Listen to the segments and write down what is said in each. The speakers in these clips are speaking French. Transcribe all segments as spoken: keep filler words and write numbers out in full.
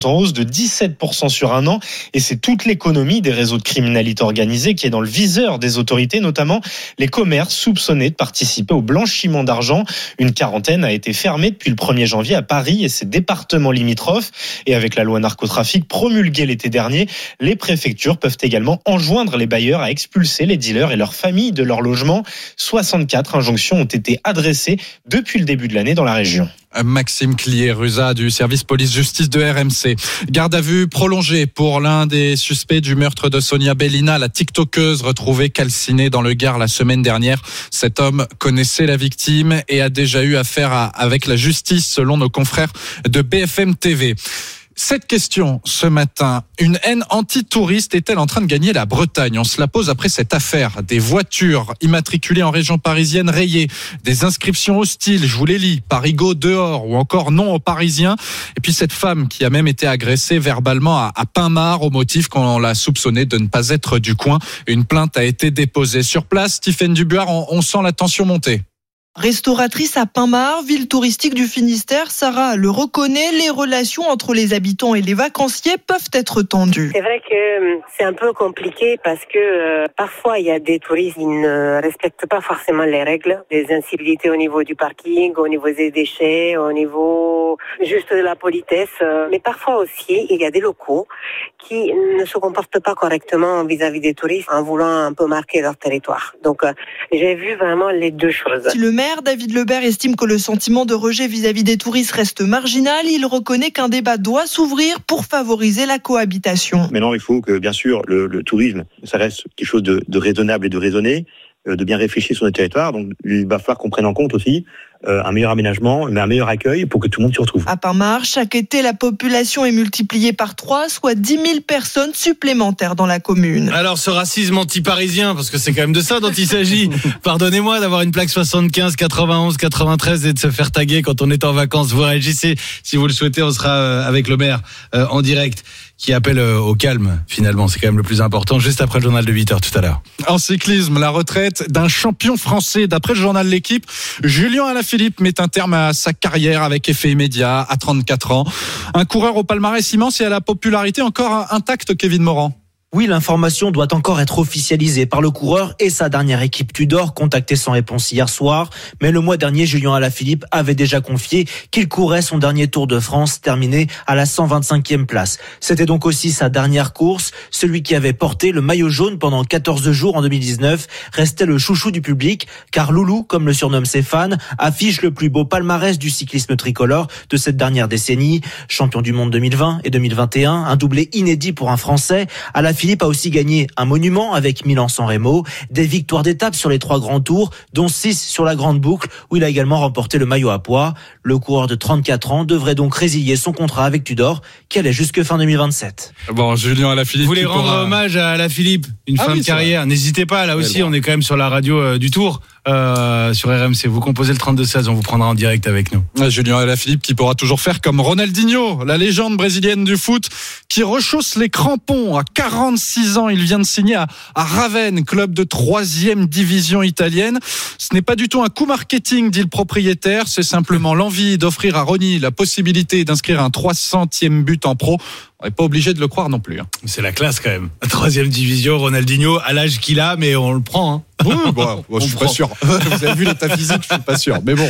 en hausse de dix-sept pour cent sur un an, et c'est toute l'économie des réseaux de criminalité organisée qui est dans le viseur des autorités, notamment les commerces soupçonnés de participer au blanchiment d'argent. Une quarantaine a été fermée depuis le premier janvier à Paris et ses départements limitrophes, et avec la loi narcotrafic promulguée l'été dernier, les préfectures peuvent également enjoindre les bailleurs à expulser les dealers et leurs familles de leur logement. soixante-quatre injonctions ont été adressées depuis le début de l'année dans la région. Maxime Clier-Ruza du service police-justice de R M C. Garde à vue prolongée pour l'un des suspects du meurtre de Sonia Bellina, la tiktokeuse retrouvée calcinée dans le Gard la semaine dernière. Cet homme connaissait la victime et a déjà eu affaire à, avec la justice selon nos confrères de B F M T V. Cette question ce matin, une haine anti-touriste est-elle en train de gagner la Bretagne ? On se la pose après cette affaire. Des voitures immatriculées en région parisienne rayées, des inscriptions hostiles, je vous les lis, Parigot dehors ou encore non aux Parisiens. Et puis cette femme qui a même été agressée verbalement à, à Pinmar au motif qu'on l'a soupçonnée de ne pas être du coin. Une plainte a été déposée. Sur place, Stéphane Dubuard, on, on sent la tension monter. Restauratrice à Pinmar, ville touristique du Finistère, Sarah le reconnaît, les relations entre les habitants et les vacanciers peuvent être tendues. C'est vrai que c'est un peu compliqué parce que euh, parfois il y a des touristes qui ne respectent pas forcément les règles, des incivilités au niveau du parking, au niveau des déchets, au niveau juste de la politesse. Mais parfois aussi il y a des locaux qui ne se comportent pas correctement vis-à-vis des touristes en voulant un peu marquer leur territoire. Donc euh, j'ai vu vraiment les deux choses. Si le maire David Lebert estime que le sentiment de rejet vis-à-vis des touristes reste marginal, il reconnaît qu'un débat doit s'ouvrir pour favoriser la cohabitation. Maintenant, il faut que, bien sûr, le, le tourisme, ça reste quelque chose de, de raisonnable et de raisonné, de bien réfléchir sur notre territoire. Donc, il va falloir qu'on prenne en compte aussi euh, un meilleur aménagement, mais un meilleur accueil pour que tout le monde s'y retrouve. À Pinmar, chaque été, la population est multipliée par trois, soit dix mille personnes supplémentaires dans la commune. Alors, ce racisme anti-parisien, parce que c'est quand même de ça dont il s'agit. Pardonnez-moi d'avoir une plaque soixante-quinze, quatre-vingt-onze, quatre-vingt-treize et de se faire taguer quand on est en vacances. Vous réagissez. Si vous le souhaitez, on sera avec le maire euh, en direct, qui appelle au calme, finalement. C'est quand même le plus important, juste après le journal de huit heures tout à l'heure. En cyclisme, la retraite d'un champion français. D'après le journal L'Équipe, Julien Alaphilippe met un terme à sa carrière avec effet immédiat à trente-quatre ans. Un coureur au palmarès immense et à la popularité encore intacte, Kevin Morand. Oui, l'information doit encore être officialisée par le coureur et sa dernière équipe Tudor, contactée sans réponse hier soir. Mais le mois dernier, Julien Alaphilippe avait déjà confié qu'il courait son dernier Tour de France, terminé à la cent vingt-cinquième place. C'était donc aussi sa dernière course. Celui qui avait porté le maillot jaune pendant quatorze jours en deux mille dix-neuf restait le chouchou du public, car Loulou, comme le surnomment ses fans, affiche le plus beau palmarès du cyclisme tricolore de cette dernière décennie. Champion du monde deux mille vingt et deux mille vingt et un, un doublé inédit pour un Français. Alaphilippe Philippe a aussi gagné un monument avec Milan-San Remo, des victoires d'étape sur les trois grands tours, dont six sur la grande boucle, où il a également remporté le maillot à pois. Le coureur de trente-quatre ans devrait donc résilier son contrat avec Tudor, qui allait jusque fin deux mille vingt-sept. Bon, Julien Alaphilippe. Vous voulez rendre pourra... hommage à Alaphilippe, une ah fin oui, de carrière. N'hésitez pas, là aussi, bon. on est quand même sur la radio euh, du Tour. Euh, sur R M C, vous composez le trente-deux seize, on vous prendra en direct avec nous. Julien Alaphilippe qui pourra toujours faire comme Ronaldinho, la légende brésilienne du foot, qui rechausse les crampons à quarante-six ans. Il vient de signer à, à Ravenne, club de troisième division italienne. Ce n'est pas du tout un coup marketing, dit le propriétaire, c'est simplement l'envie d'offrir à Ronny la possibilité d'inscrire un trois centième but en pro. On n'est pas obligé de le croire non plus. Hein. C'est la classe quand même. Troisième division, Ronaldinho, à l'âge qu'il a, mais on le prend. Hein. Oui, bon, bon, je suis prend. pas sûr. Vous avez vu l'état physique, je suis pas sûr. Mais bon.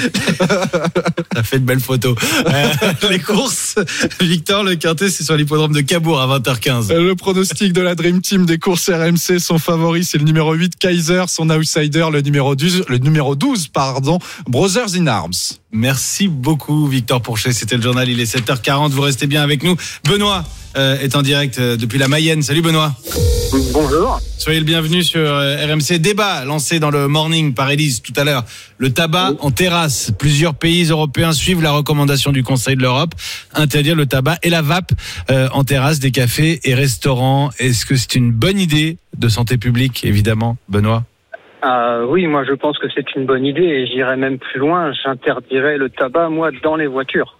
Ça fait de belles photos. Euh, les courses, Victor, le quintet, c'est sur l'hippodrome de Cabourg à vingt heures quinze. Le pronostic de la Dream Team des courses R M C, son favori, c'est le numéro huit, Kaiser. Son outsider, le numéro douze, le numéro douze, pardon, Brothers in Arms. Merci beaucoup, Victor Pourchet. C'était le journal, il est sept heures quarante. Vous restez bien avec nous. Benoît euh, est en direct euh, depuis la Mayenne. Salut Benoît. Bonjour. Soyez le bienvenu sur R M C. Débat lancé dans le Morning par Élise tout à l'heure. Le tabac oui. en terrasse. Plusieurs pays européens suivent la recommandation du Conseil de l'Europe. Interdire le tabac et la vape euh, en terrasse des cafés et restaurants. Est-ce que c'est une bonne idée de santé publique, évidemment, Benoît? Euh, oui, moi je pense que c'est une bonne idée et j'irais même plus loin. J'interdirais le tabac, moi, dans les voitures.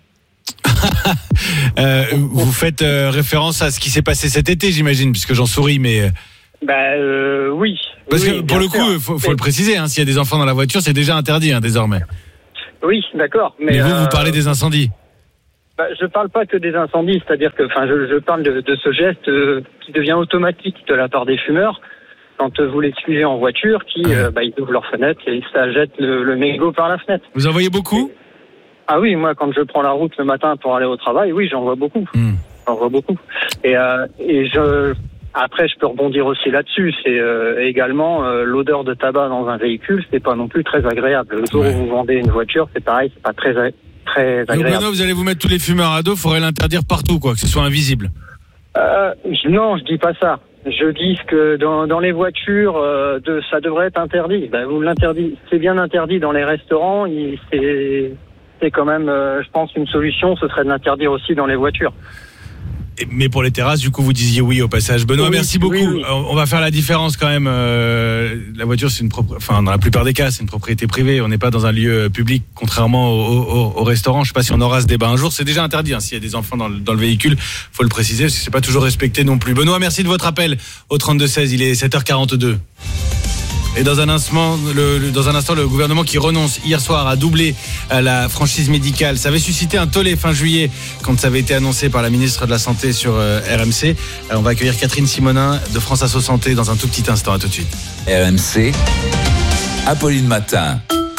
euh, vous faites euh, référence à ce qui s'est passé cet été, j'imagine, puisque j'en souris, mais... Bah euh, oui. Parce oui, que pour le coup, il faut, faut mais... le préciser, hein, s'il y a des enfants dans la voiture, c'est déjà interdit hein, désormais. Oui, d'accord. Mais, mais vous, euh... vous parlez des incendies. Bah, je parle pas que des incendies, c'est-à-dire que, enfin, je, je parle de, de ce geste euh, qui devient automatique de la part des fumeurs. Quand euh, vous les suivez en voiture, qui euh, bah, ils ouvrent leur fenêtre et ça jette le, le mégot par la fenêtre. Vous en voyez beaucoup ? Ah oui, moi, quand je prends la route le matin pour aller au travail, oui, j'en vois beaucoup. Mmh. J'en vois beaucoup. Et, euh, et je, après, je peux rebondir aussi là-dessus. C'est euh, également euh, l'odeur de tabac dans un véhicule, c'est pas non plus très agréable. Le jour Ouais. où vous vendez une voiture, c'est pareil, c'est pas très, très Donc agréable. maintenant, vous allez vous mettre tous les fumeurs à dos, il faudrait l'interdire partout, quoi, que ce soit invisible. Euh, je- non, je dis pas ça. Je dis que dans, dans les voitures, euh, de, ça devrait être interdit. Ben, vous l'interdit. C'est bien interdit dans les restaurants. Il, c'est, c'est quand même, euh, je pense, une solution. Ce serait de l'interdire aussi dans les voitures. Et- Mais pour les terrasses, du coup, vous disiez oui au passage. Benoît, Oui, merci beaucoup. oui, oui. On on va faire la différence quand même. Euh, la voiture, c'est une propre, enfin, dans la plupart des cas, c'est une propriété privée. On n'est pas dans un lieu public, contrairement au, au, au restaurant. Je sais pas si on aura ce débat un jour. C'est déjà interdit. Hein, s'il y a des enfants dans le, dans le véhicule, faut le préciser, parce que c'est pas toujours respecté non plus. Benoît, merci de votre appel au trente-deux seize. Il est sept heures quarante-deux. Et dans un instant, le, le- dans un instant, le gouvernement qui renonce hier soir à doubler euh, la franchise médicale. Ça avait suscité un tollé fin juillet quand ça avait été annoncé par la ministre de la Santé sur euh, R M C. Euh, on va accueillir Catherine Simonin de France Asso Santé dans un tout petit instant. À tout de suite. R M C, Apolline Matin.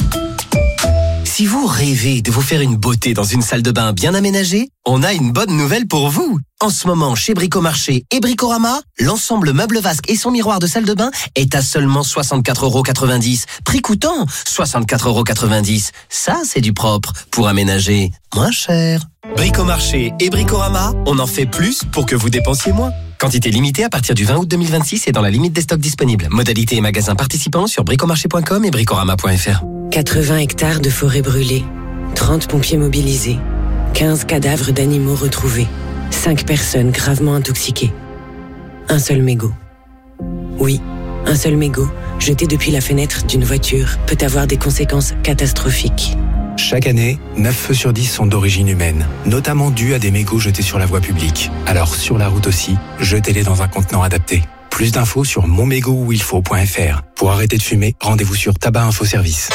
Si vous rêvez de vous faire une beauté dans une salle de bain bien aménagée, on a une bonne nouvelle pour vous. En ce moment, chez Bricomarché et Bricorama, l'ensemble meuble vasque et son miroir de salle de bain est à seulement soixante-quatre euros quatre-vingt-dix. Prix coûtant, soixante-quatre euros quatre-vingt-dix. Ça, c'est du propre pour aménager moins cher. Bricomarché et Bricorama, on en fait plus pour que vous dépensiez moins. Quantité limitée à partir du vingt août deux mille vingt-six et dans la limite des stocks disponibles. Modalité et magasins participants sur bricomarché point com et bricorama point f r. quatre-vingts hectares de forêt brûlée, trente pompiers mobilisés, quinze cadavres d'animaux retrouvés, cinq personnes gravement intoxiquées. Un seul mégot. Oui, un seul mégot, jeté depuis la fenêtre d'une voiture, peut avoir des conséquences catastrophiques. Chaque année, neuf feux sur dix sont d'origine humaine, notamment dus à des mégots jetés sur la voie publique. Alors sur la route aussi, jetez-les dans un contenant adapté. Plus d'infos sur mon mégot où il faut point f r. Pour arrêter de fumer, rendez-vous sur Tabac Info Service.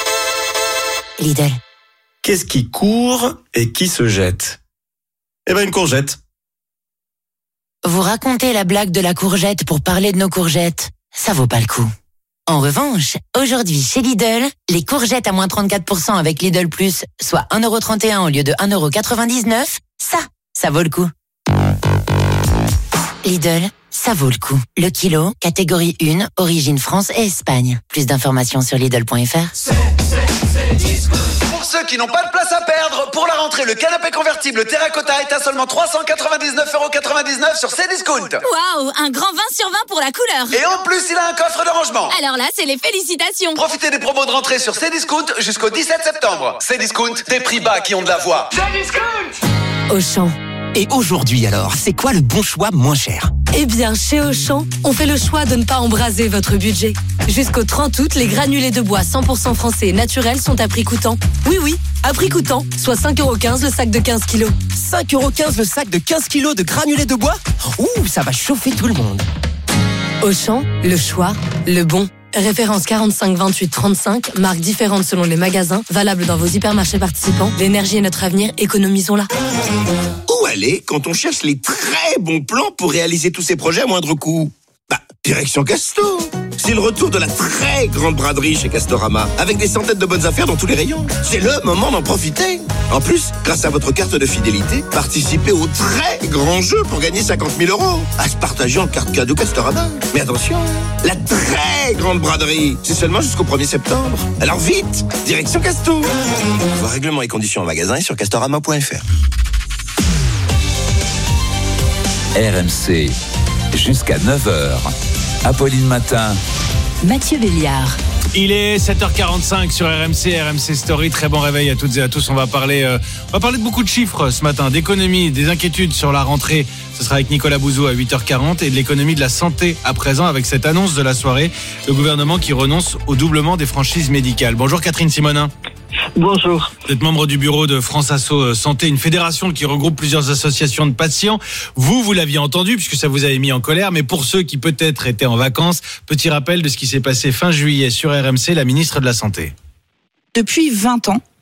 Lidl. Qu'est-ce qui court et qui se jette ? Eh ben une courgette. Vous racontez la blague de la courgette pour parler de nos courgettes. Ça vaut pas le coup. En revanche, aujourd'hui chez Lidl, les courgettes à moins trente-quatre pour cent avec Lidl Plus, soit un euro trente et un au lieu de un euro quatre-vingt-dix-neuf, ça, ça vaut le coup. Lidl, ça vaut le coup. Le kilo, catégorie un, origine France et Espagne. Plus d'informations sur Lidl point f r. Pour ceux qui n'ont pas de place à perdre, pour la rentrée, le canapé convertible Terracotta est à seulement trois cent quatre-vingt-dix-neuf euros quatre-vingt-dix-neuf sur Cdiscount. Waouh, un grand vingt sur vingt pour la couleur. Et en plus, il a un coffre de rangement. Alors là, c'est les félicitations. Profitez des promos de rentrée sur Cdiscount jusqu'au dix-sept septembre. Cdiscount, des prix bas qui ont de la voix. Cdiscount. Auchan. Et aujourd'hui alors, c'est quoi le bon choix moins cher ? Eh bien, chez Auchan, on fait le choix de ne pas embraser votre budget. Jusqu'au trente août, les granulés de bois cent pour cent français et naturels sont à prix coûtant. Oui, oui, à prix coûtant, soit cinq euros quinze le sac de quinze kilos. cinq euros quinze le sac de quinze kilos de granulés de bois ? Ouh, ça va chauffer tout le monde. Auchan, le choix, le bon. Référence quarante-cinq vingt-huit trente-cinq, marques différentes selon les magasins, valable dans vos hypermarchés participants. L'énergie est notre avenir, économisons-la. Où aller quand on cherche les très bons plans pour réaliser tous ces projets à moindre coût ? Bah, direction Casto. C'est le retour de la très grande braderie chez Castorama, avec des centaines de bonnes affaires dans tous les rayons. C'est le moment d'en profiter. En plus, grâce à votre carte de fidélité, participez au très grand jeu pour gagner cinquante mille euros. À se partager en carte cadeau Castorama. Mais attention, la très grande braderie, c'est seulement jusqu'au premier septembre. Alors vite, direction Casto. Voir règlements et conditions en magasin et sur castorama point f r. R M C, jusqu'à neuf heures. Apolline Matin. Mathieu Béliard. Il est sept heures quarante-cinq sur R M C, R M C Story. Très bon réveil à toutes et à tous. On va parler, euh, on va parler de beaucoup de chiffres ce matin, d'économie, des inquiétudes sur la rentrée. Ce sera avec Nicolas Bouzou à huit heures quarante et de l'économie de la santé à présent avec cette annonce de la soirée. Le gouvernement qui renonce au doublement des franchises médicales. Bonjour Catherine Simonin. Bonjour. Vous êtes membre du bureau de France Asso Santé, une fédération qui regroupe plusieurs associations de patients. Vous, vous l'aviez entendu puisque ça vous avait mis en colère, mais pour ceux qui peut-être étaient en vacances, petit rappel de ce qui s'est passé fin juillet sur R M C, la ministre de la Santé. Depuis vingt ans,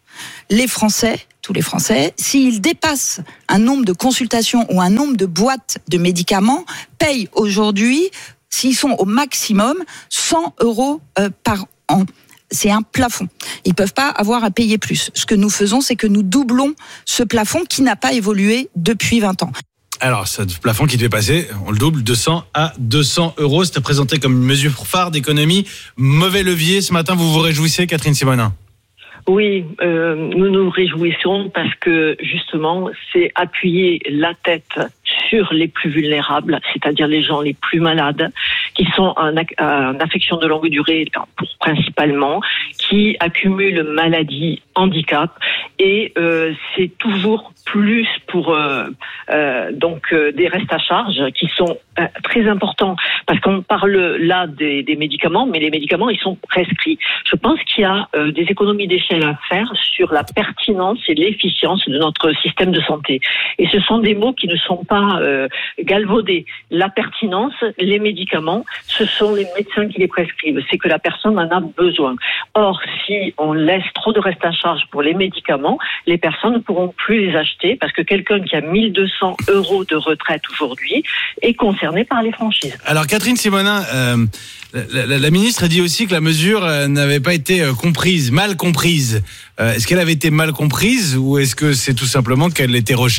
les Français, tous les Français, s'ils dépassent un nombre de consultations ou un nombre de boîtes de médicaments, payent aujourd'hui, s'ils sont au maximum, cent euros euh, par an. C'est un plafond. Ils peuvent pas avoir à payer plus. Ce que nous faisons, c'est que nous doublons ce plafond qui n'a pas évolué depuis vingt ans. Alors, ce plafond qui devait passer, on le double, de cent à deux cents euros. C'était présenté comme une mesure phare d'économie. Mauvais levier. Ce matin, vous vous réjouissez, Catherine Simonin? Oui, euh, nous nous réjouissons parce que justement, c'est appuyer la tête sur les plus vulnérables, c'est-à-dire les gens les plus malades, qui sont en, en affection de longue durée principalement, qui accumulent maladies, handicap, et euh, c'est toujours plus pour euh, euh, donc euh, des restes à charge qui sont euh, très importants, parce qu'on parle là des, des médicaments, mais les médicaments ils sont prescrits. Je pense qu'il y a euh, des économies d'échelle à faire sur la pertinence et l'efficience de notre système de santé. Et ce sont des mots qui ne sont pas euh, galvaudés. La pertinence, les médicaments, ce sont les médecins qui les prescrivent. C'est que la personne en a besoin. Or, si on laisse trop de reste à charge pour les médicaments, les personnes ne pourront plus les acheter parce que quelqu'un qui a mille deux cents euros de retraite aujourd'hui est concerné par les franchises. Alors, Catherine Simonin, euh, la, la, la ministre a dit aussi que la mesure euh, n'avait pas été euh, comprise, mal comprise. Euh, est-ce qu'elle avait été mal comprise ou est-ce que c'est tout simplement qu'elle était rejetée ?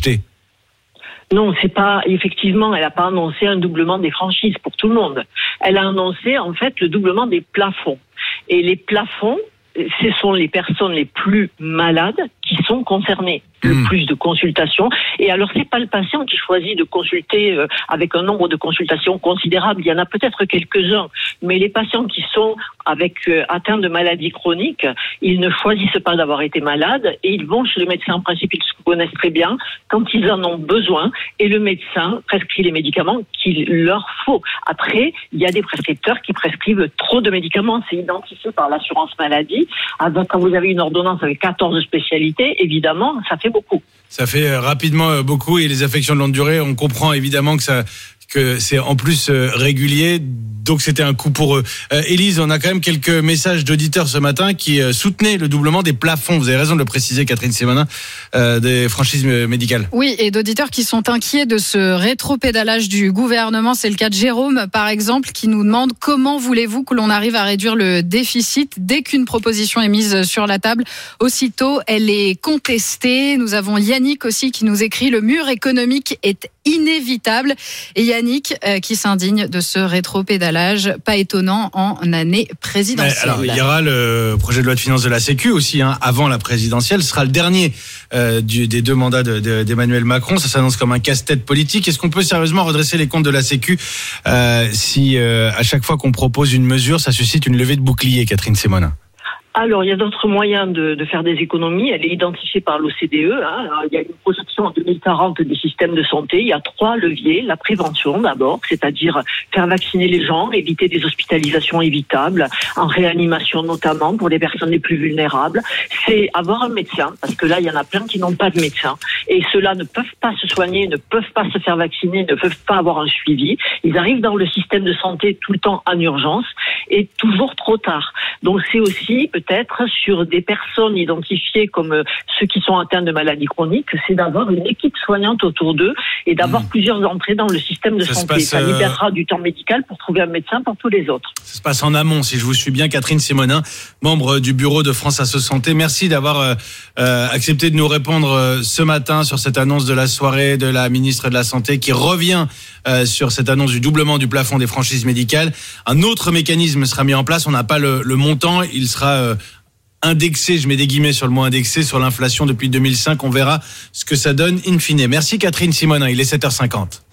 Non, c'est pas, effectivement, elle n'a pas annoncé un doublement des franchises pour tout le monde. Elle a annoncé, en fait, le doublement des plafonds. Et les plafonds, ce sont les personnes les plus malades qui sont concernées. Le mmh. plus de consultations. Et alors, c'est pas le patient qui choisit de consulter euh, avec un nombre de consultations considérable. Il y en a peut-être quelques-uns. Mais les patients qui sont avec euh, atteints de maladies chroniques, ils ne choisissent pas d'avoir été malades et ils vont chez le médecin. En principe, ils se connaissent très bien quand ils en ont besoin. Et le médecin prescrit les médicaments qu'il leur faut. Après, il y a des prescripteurs qui prescrivent trop de médicaments. C'est identifié par l'assurance maladie. Alors, quand vous avez une ordonnance avec quatorze spécialités, évidemment, ça fait beaucoup. Ça fait rapidement beaucoup, et les affections de longue durée, on comprend évidemment que ça, que c'est en plus régulier, donc c'était un coup pour eux. Euh, Élise, on a quand même quelques messages d'auditeurs ce matin qui euh, soutenaient le doublement des plafonds. Vous avez raison de le préciser, Catherine Simonin, euh, des franchises médicales. Oui, et d'auditeurs qui sont inquiets de ce rétropédalage du gouvernement. C'est le cas de Jérôme, par exemple, qui nous demande comment voulez-vous que l'on arrive à réduire le déficit dès qu'une proposition est mise sur la table. Aussitôt, elle est contestée. Nous avons Yannick aussi qui nous écrit: le mur économique est inévitable. Et Yannick euh, qui s'indigne de ce rétropédalage. Pas étonnant en année présidentielle. Mais alors, il y aura le projet de loi de finances de la Sécu aussi, hein, avant la présidentielle. Ce sera le dernier euh, du, des deux mandats de, de, d'Emmanuel Macron. Ça s'annonce comme un casse-tête politique. Est-ce qu'on peut sérieusement redresser les comptes de la Sécu euh, si euh, à chaque fois qu'on propose une mesure, ça suscite une levée de bouclier, Catherine Simonin? Alors, il y a d'autres moyens de, de faire des économies. Elle est identifiée par l'O C D E. Hein. Alors, il y a une projection en deux mille quarante des systèmes de santé. Il y a trois leviers. La prévention, d'abord, c'est-à-dire faire vacciner les gens, éviter des hospitalisations évitables, en réanimation notamment pour les personnes les plus vulnérables. C'est avoir un médecin, parce que là, il y en a plein qui n'ont pas de médecin. Et ceux-là ne peuvent pas se soigner, ne peuvent pas se faire vacciner, ne peuvent pas avoir un suivi. Ils arrivent dans le système de santé tout le temps en urgence et toujours trop tard. Donc, c'est aussi peut-être sur des personnes identifiées comme ceux qui sont atteints de maladies chroniques, c'est d'avoir une équipe soignante autour d'eux et d'avoir mmh. plusieurs entrées dans le système de ça santé. Passe, ça libérera euh... du temps médical pour trouver un médecin pour tous les autres. Ça se passe en amont, si je vous suis bien. Catherine Simonin, membre du bureau de France Asso Santé, merci d'avoir euh, euh, accepté de nous répondre euh, ce matin sur cette annonce de la soirée de la ministre de la Santé qui revient euh, sur cette annonce du doublement du plafond des franchises médicales. Un autre mécanisme sera mis en place, on n'a pas le, le montant, il sera euh, indexé, je mets des guillemets sur le mot indexé, sur l'inflation depuis deux mille cinq. On verra ce que ça donne in fine. Merci Catherine Simonin, il est sept heures cinquante.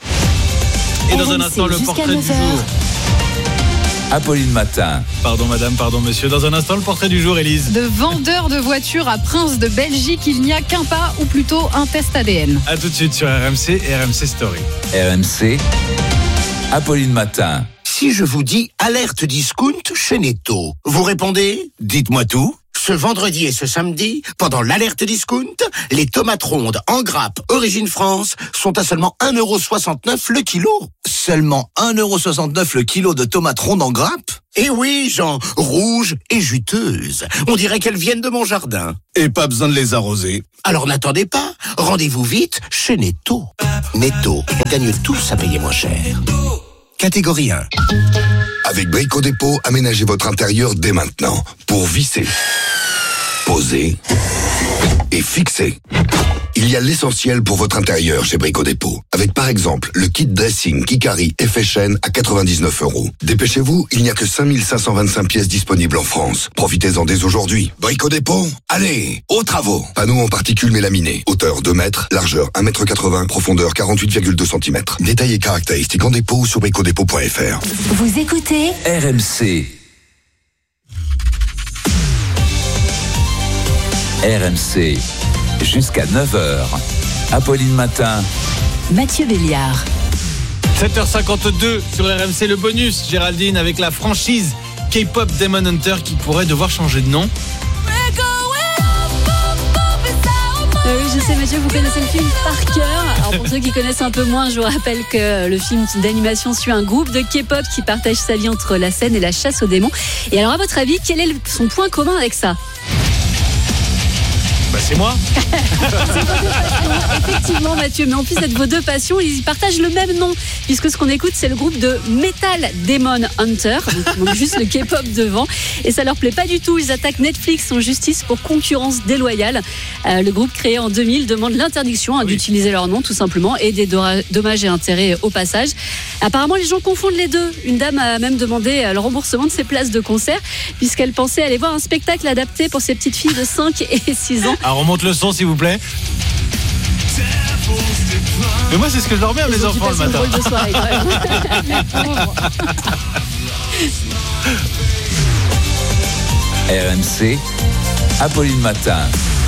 Et dans un instant, le portrait du jour. Apolline Matin. Pardon madame, pardon monsieur. Dans un instant, le portrait du jour, Élise. De vendeur de voitures à Prince de Belgique, il n'y a qu'un pas, ou plutôt un test A D N. A tout de suite sur R M C et R M C Story. R M C, Apolline Matin. Si je vous dis alerte discount chez Netto, vous répondez « Dites-moi tout ». Ce vendredi et ce samedi, pendant l'alerte discount, les tomates rondes en grappe Origine France sont à seulement un euro soixante-neuf le kilo. Seulement un euro soixante-neuf le kilo de tomates rondes en grappe? Et oui, Jean, rouges et juteuses. On dirait qu'elles viennent de mon jardin. Et pas besoin de les arroser. Alors n'attendez pas, rendez-vous vite chez Netto. Netto, on gagne tous à payer moins cher. Catégorie un. Avec Brico Dépôt, aménagez votre intérieur dès maintenant pour visser, poser et fixer. Il y a l'essentiel pour votre intérieur chez Brico Dépôt. Avec par exemple le kit dressing Kikari effet chaîne à quatre-vingt-dix-neuf euros. Dépêchez-vous, il n'y a que cinq mille cinq cent vingt-cinq pièces disponibles en France. Profitez-en dès aujourd'hui. Brico Dépôt, allez, aux travaux. Panneaux en particules mélaminées. Hauteur deux mètres, largeur un mètre quatre-vingts, profondeur quarante-huit virgule deux centimètres. Détails et caractéristiques en dépôt sur brico dépôt point f r. Vous écoutez R M C. R M C. Jusqu'à neuf heures. Apolline Matin. Mathieu Béliard. sept heures cinquante-deux sur R M C, le bonus, Géraldine, avec la franchise K-pop Demon Hunter qui pourrait devoir changer de nom. Euh, oui, je sais, Mathieu, vous connaissez le film par cœur. Alors, pour ceux qui connaissent un peu moins, je vous rappelle que le film d'animation suit un groupe de K-pop qui partage sa vie entre la scène et la chasse aux démons. Et alors, à votre avis, quel est son point commun avec ça ? Bah c'est moi. C'est vos deux passions, effectivement, Mathieu. Mais en plus d'être vos deux passions, ils partagent le même nom. Puisque ce qu'on écoute, c'est le groupe de Metal Demon Hunter. Donc, il manque juste le K-pop devant. Et ça leur plaît pas du tout. Ils attaquent Netflix en justice pour concurrence déloyale. Euh, le groupe créé en deux mille demande l'interdiction hein, oui. d'utiliser leur nom, tout simplement, et des dommages et intérêts au passage. Apparemment, les gens confondent les deux. Une dame a même demandé le remboursement de ses places de concert, puisqu'elle pensait aller voir un spectacle adapté pour ses petites filles de cinq et six ans. Alors, on monte le son, s'il vous plaît. Mais moi, c'est ce que je leur mets à mes enfants le matin. Une drôle de soirée, R M C, Apolline Matin.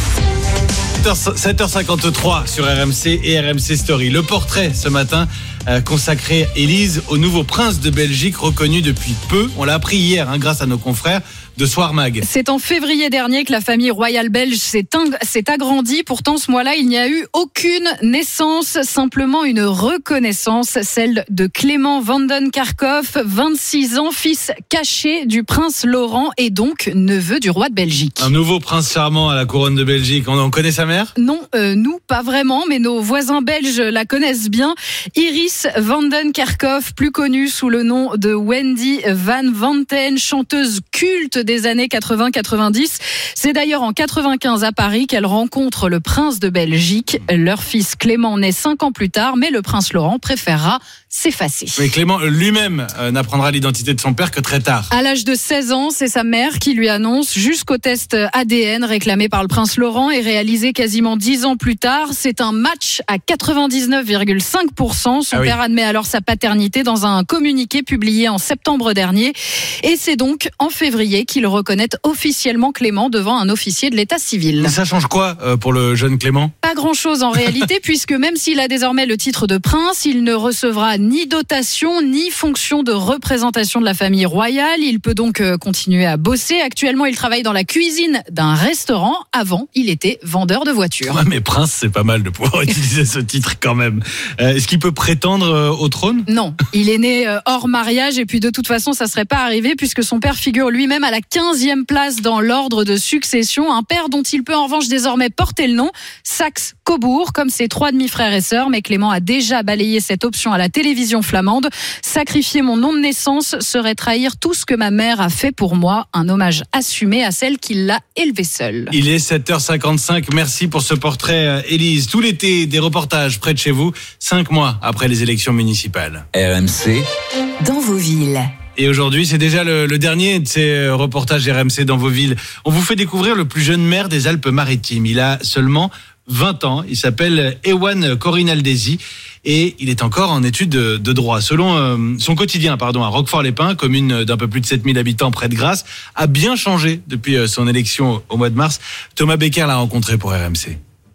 sept heures cinquante-trois sur R M C et R M C Story. Le portrait ce matin euh, consacré, Élise, au nouveau prince de Belgique reconnu depuis peu. On l'a appris hier hein, grâce à nos confrères de Soir Mag. C'est en février dernier que la famille royale belge s'est, ing- s'est agrandie. Pourtant, ce mois-là, il n'y a eu aucune naissance, simplement une reconnaissance, celle de Clément Vanden Kerkhoff, vingt-six ans, fils caché du prince Laurent et donc neveu du roi de Belgique. Un nouveau prince charmant à la couronne de Belgique. On, on connaît sa mère ? Non, euh, nous, pas vraiment, mais nos voisins belges la connaissent bien. Iris Vanden Kerkhoff, plus connue sous le nom de Wendy Van Vanten, chanteuse culte des années quatre-vingts quatre-vingt-dix. C'est d'ailleurs en quatre-vingt-quinze à Paris qu'elle rencontre le prince de Belgique. Leur fils Clément naît cinq ans plus tard, mais le prince Laurent préférera s'effacer. Mais Clément lui-même euh, n'apprendra l'identité de son père que très tard. À l'âge de seize ans, c'est sa mère qui lui annonce, jusqu'au test A D N réclamé par le prince Laurent et réalisé quasiment dix ans plus tard. C'est un match à quatre-vingt-dix-neuf virgule cinq pour cent. Son ah oui. père admet alors sa paternité dans un communiqué publié en septembre dernier. Et c'est donc en février qu'il reconnaît officiellement Clément devant un officier de l'état civil. Mais ça change quoi euh, pour le jeune Clément ? Pas grand-chose en réalité, puisque même s'il a désormais le titre de prince, il ne recevra ni dotation, ni fonction de représentation de la famille royale. Il peut donc continuer à bosser. Actuellement, il travaille dans la cuisine d'un restaurant. Avant, il était vendeur de voitures. Ouais, mais prince, c'est pas mal de pouvoir utiliser ce titre quand même. Euh, est-ce qu'il peut prétendre euh, au trône ? Non, il est né euh, hors mariage et puis de toute façon, ça serait pas arrivé puisque son père figure lui-même à la quinzième place dans l'ordre de succession. Un père dont il peut en revanche désormais porter le nom, Saxe-Cobourg, comme ses trois demi-frères et sœurs. Mais Clément a déjà balayé cette option à la télévision flamande. Sacrifier mon nom de naissance serait trahir tout ce que ma mère a fait pour moi. Un hommage assumé à celle qui l'a élevé seule. Il est sept heures cinquante-cinq. Merci pour ce portrait, Élise. Tout l'été, des reportages près de chez vous, cinq mois après les élections municipales. R M C. Dans vos villes. Et aujourd'hui, c'est déjà le, le dernier de ces reportages R M C dans vos villes. On vous fait découvrir le plus jeune maire des Alpes-Maritimes. Il a seulement vingt ans. Il s'appelle Ewan Corinaldesi et il est encore en études de, de droit. Selon euh, son quotidien, pardon, à Roquefort-les-Pins, commune d'un peu plus de sept mille habitants près de Grasse, a bien changé depuis son élection au mois de mars. Thomas Becker l'a rencontré pour R M C.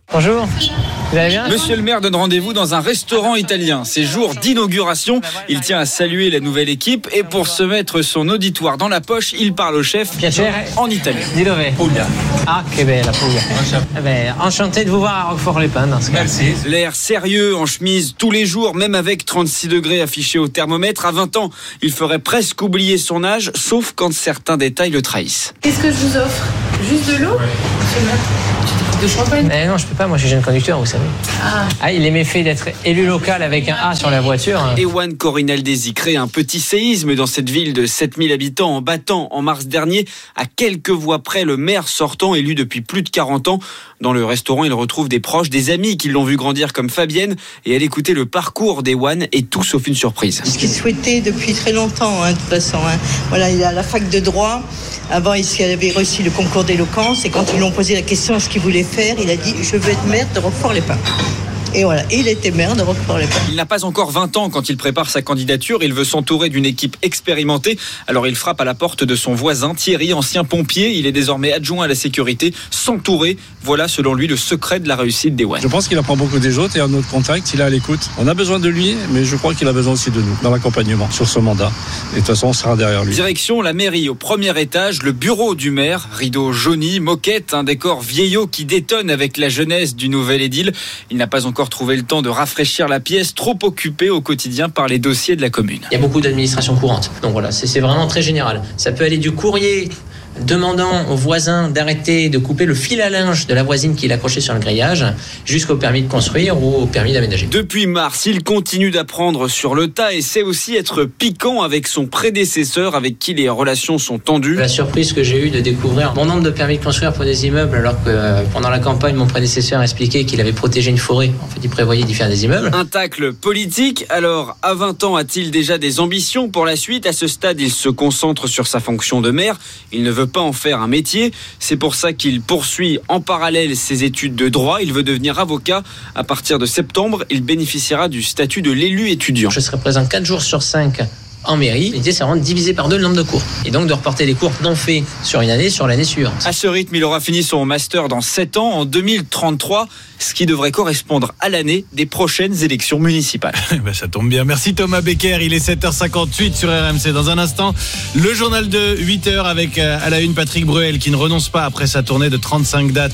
Bonjour, vous allez bien ? Monsieur le maire donne rendez-vous dans un restaurant italien. C'est jour d'inauguration. Il tient à saluer la nouvelle équipe et pour se mettre son auditoire dans la poche, il parle au chef Piacere. en italien. Di dove? Puglia. Ah, che bella Puglia. Eh ben, enchanté de vous voir à Roquefort-les-Pins dans ce cas. Merci. L'air sérieux en chemise tous les jours, même avec trente-six degrés affichés au thermomètre. À vingt ans, il ferait presque oublier son âge, sauf quand certains détails le trahissent. Qu'est-ce que je vous offre ? Juste de l'eau ? Monsieur le maire, de champagne ? Eh non, je peux pas, moi je suis jeune conducteur, vous savez. Ah, ah il est méfait d'être élu local avec un A sur la voiture. Ewan Corinaldesi crée un petit séisme dans cette ville de sept mille habitants en battant en mars dernier à quelques voix près le maire sortant élu depuis plus de quarante ans. Dans le restaurant, il retrouve des proches, des amis qui l'ont vu grandir comme Fabienne et elle écoutait le parcours d'Ewan et tout sauf une surprise. Ce qu'il souhaitait depuis très longtemps, hein, de toute façon. Hein. Voilà, il est à la fac de droit. Avant, il avait réussi le concours d'éloquence et quand ils lui ont posé la question ce qu'il voulait faire, il a dit « Je veux être maire de Roquefort-les-Pins ». Et voilà, il était maire de Roquefort-les-Pins. Il n'a pas encore vingt ans quand il prépare sa candidature. Il veut s'entourer d'une équipe expérimentée. Alors il frappe à la porte de son voisin Thierry, ancien pompier. Il est désormais adjoint à la sécurité. S'entourer, voilà selon lui le secret de la réussite d'Ewan. Je pense qu'il apprend beaucoup des autres et un autre contact, il est à l'écoute. On a besoin de lui, mais je crois qu'il a besoin aussi de nous dans l'accompagnement sur ce mandat. Et de toute façon, on sera derrière lui. Direction la mairie au premier étage, le bureau du maire. Rideau jauni, moquette, un décor vieillot qui détonne avec la jeunesse du nouvel édile. Il n'a pas encore trouvé le temps de rafraîchir la pièce, trop occupé au quotidien par les dossiers de la commune. Il y a beaucoup d'administration courante. Donc voilà, c'est, c'est vraiment très général. Ça peut aller du courrier demandant aux voisins d'arrêter de couper le fil à linge de la voisine qui est accroché sur le grillage, jusqu'au permis de construire ou au permis d'aménager. Depuis mars, il continue d'apprendre sur le tas et sait aussi être piquant avec son prédécesseur avec qui les relations sont tendues. La surprise que j'ai eue de découvrir mon nombre de permis de construire pour des immeubles alors que euh, pendant la campagne, mon prédécesseur expliquait qu'il avait protégé une forêt. En fait, il prévoyait d'y faire des immeubles. Un tacle politique. Alors, à vingt ans, a-t-il déjà des ambitions pour la suite ? À ce stade, il se concentre sur sa fonction de maire. Il ne veut pas en faire un métier. C'est pour ça qu'il poursuit en parallèle ses études de droit. Il veut devenir avocat. À partir de septembre, il bénéficiera du statut de l'élu étudiant. Je serai présent quatre jours sur cinq en mairie. L'idée, c'est vraiment de diviser par deux le nombre de cours. Et donc de reporter les cours non faits sur une année, sur l'année suivante. À ce rythme, il aura fini son master dans sept ans, en deux mille trente-trois, ce qui devrait correspondre à l'année des prochaines élections municipales. Ben, ça tombe bien. Merci Thomas Becker. Il est sept heures cinquante-huit sur R M C. Dans un instant, le journal de huit heures avec à la une Patrick Bruel qui ne renonce pas après sa tournée de trente-cinq dates.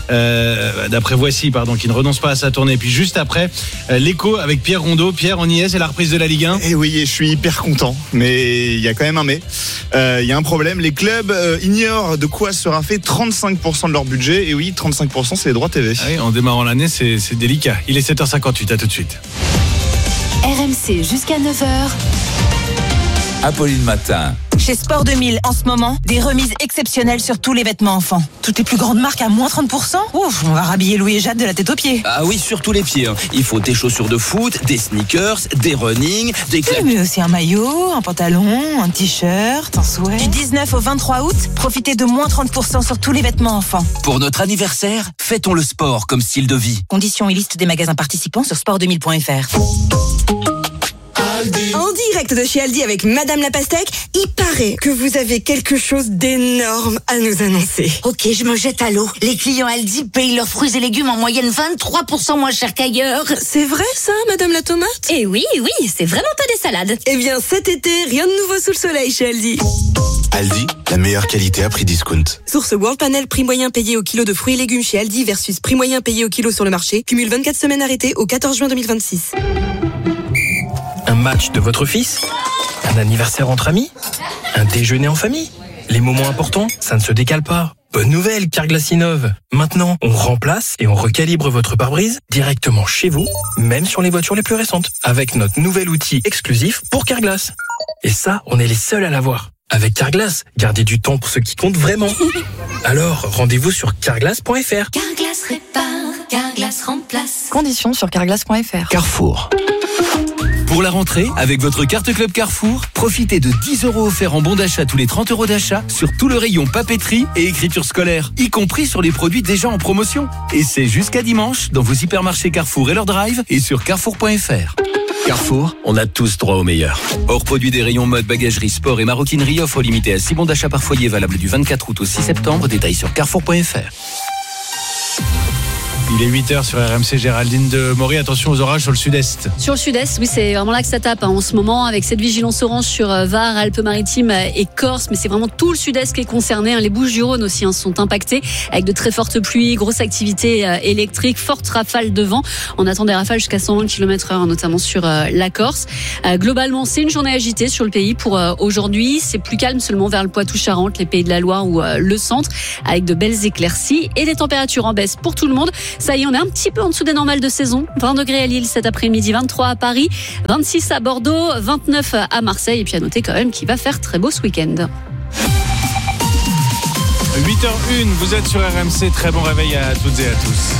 Euh, d'après Voici, pardon, qui ne renonce pas à sa tournée. Et puis juste après, euh, l'écho avec Pierre Rondeau. Pierre, on y est, c'est la reprise de la Ligue un. Et oui, et je suis hyper content, mais il y a quand même un mais. Euh, il y a un problème, les clubs euh, ignorent de quoi sera fait trente-cinq pour cent de leur budget. Et oui, trente-cinq pour cent c'est les droits T V. Ah oui, en démarrant l'année, c'est, c'est délicat. Il est sept heures cinquante-huit, à tout de suite. R M C jusqu'à neuf heures. Apolline Matin. Chez Sport deux mille, en ce moment, des remises exceptionnelles sur tous les vêtements enfants. Toutes les plus grandes marques à moins trente pour cent. Ouf, on va rhabiller Louis et Jade de la tête aux pieds. Ah oui, sur tous les pieds. Hein. Il faut des chaussures de foot, des sneakers, des running, des... Oui, mais aussi un maillot, un pantalon, un t-shirt, un sweat. Du dix-neuf au vingt-trois août, profitez de moins trente pour cent sur tous les vêtements enfants. Pour notre anniversaire, fêtons le sport comme style de vie. Conditions et liste des magasins participants sur sport deux mille point f r. En direct de chez Aldi avec Madame la Pastèque, il paraît que vous avez quelque chose d'énorme à nous annoncer. Ok, je me jette à l'eau. Les clients Aldi payent leurs fruits et légumes en moyenne vingt-trois pour cent moins cher qu'ailleurs. C'est vrai ça, Madame la Tomate ? Eh oui, oui, c'est vraiment pas des salades. Eh bien cet été, rien de nouveau sous le soleil chez Aldi. Aldi, la meilleure qualité à prix discount. Source World Panel, prix moyen payé au kilo de fruits et légumes chez Aldi versus prix moyen payé au kilo sur le marché. Cumule vingt-quatre semaines arrêtées au quatorze juin deux mille vingt-six. Un match de votre fils ? Un anniversaire entre amis ? Un déjeuner en famille ? Les moments importants, ça ne se décale pas. Bonne nouvelle, Carglass innove. Maintenant, on remplace et on recalibre votre pare-brise directement chez vous, même sur les voitures les plus récentes, avec notre nouvel outil exclusif pour Carglass. Et ça, on est les seuls à l'avoir. Avec Carglass, gardez du temps pour ce qui compte vraiment. Alors, rendez-vous sur carglass point f r. Carglass répare, Carglass remplace. Conditions sur carglass point f r. Carrefour. Pour la rentrée, avec votre carte Club Carrefour, profitez de dix euros offerts en bon d'achat tous les trente euros d'achat sur tout le rayon papeterie et écriture scolaire, y compris sur les produits déjà en promotion. Et c'est jusqu'à dimanche dans vos hypermarchés Carrefour et leur drive et sur carrefour point f r. Carrefour, on a tous droit au meilleur. Hors produit des rayons mode, bagagerie, sport et maroquinerie, offre limitée à six bons d'achat par foyer valable du vingt-quatre août au six septembre. Détails sur carrefour point f r. Il est huit heures sur R M C, Géraldine de Maury. Attention aux orages sur le sud-est. Sur le sud-est, oui, c'est vraiment là que ça tape hein, en ce moment, avec cette vigilance orange sur Var, Alpes-Maritimes et Corse. Mais c'est vraiment tout le sud-est qui est concerné. Hein. Les Bouches-du-Rhône aussi hein, sont impactées avec de très fortes pluies, grosse activité euh, électrique, fortes rafales de vent. On attend des rafales jusqu'à cent vingt kilomètres heure, notamment sur euh, la Corse. Euh, globalement, c'est une journée agitée sur le pays pour euh, aujourd'hui. C'est plus calme seulement vers le Poitou-Charentes, les Pays de la Loire ou euh, le centre, avec de belles éclaircies et des températures en baisse pour tout le monde. Ça y est, on est un petit peu en dessous des normales de saison. vingt degrés à Lille cet après-midi, vingt-trois à Paris, vingt-six à Bordeaux, vingt-neuf à Marseille. Et puis à noter quand même qu'il va faire très beau ce week-end. huit heures une, vous êtes sur R M C. Très bon réveil à toutes et à tous.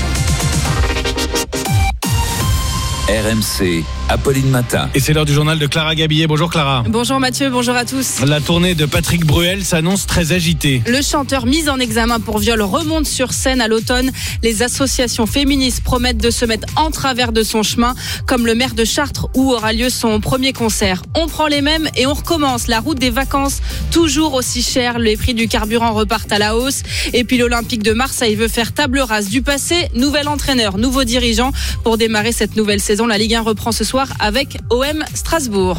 R M C, Apolline Matin. Et c'est l'heure du journal de Clara Gabillet. Bonjour Clara. Bonjour Mathieu, bonjour à tous. La tournée de Patrick Bruel s'annonce très agitée. Le chanteur mis en examen pour viol remonte sur scène à l'automne. Les associations féministes promettent de se mettre en travers de son chemin, comme le maire de Chartres où aura lieu son premier concert. On prend les mêmes et on recommence. La route des vacances, toujours aussi chère. Les prix du carburant repartent à la hausse. Et puis l'Olympique de Marseille veut faire table rase du passé. Nouvel entraîneur, nouveau dirigeant pour démarrer cette nouvelle saison. La Ligue un reprend ce soir avec O M Strasbourg.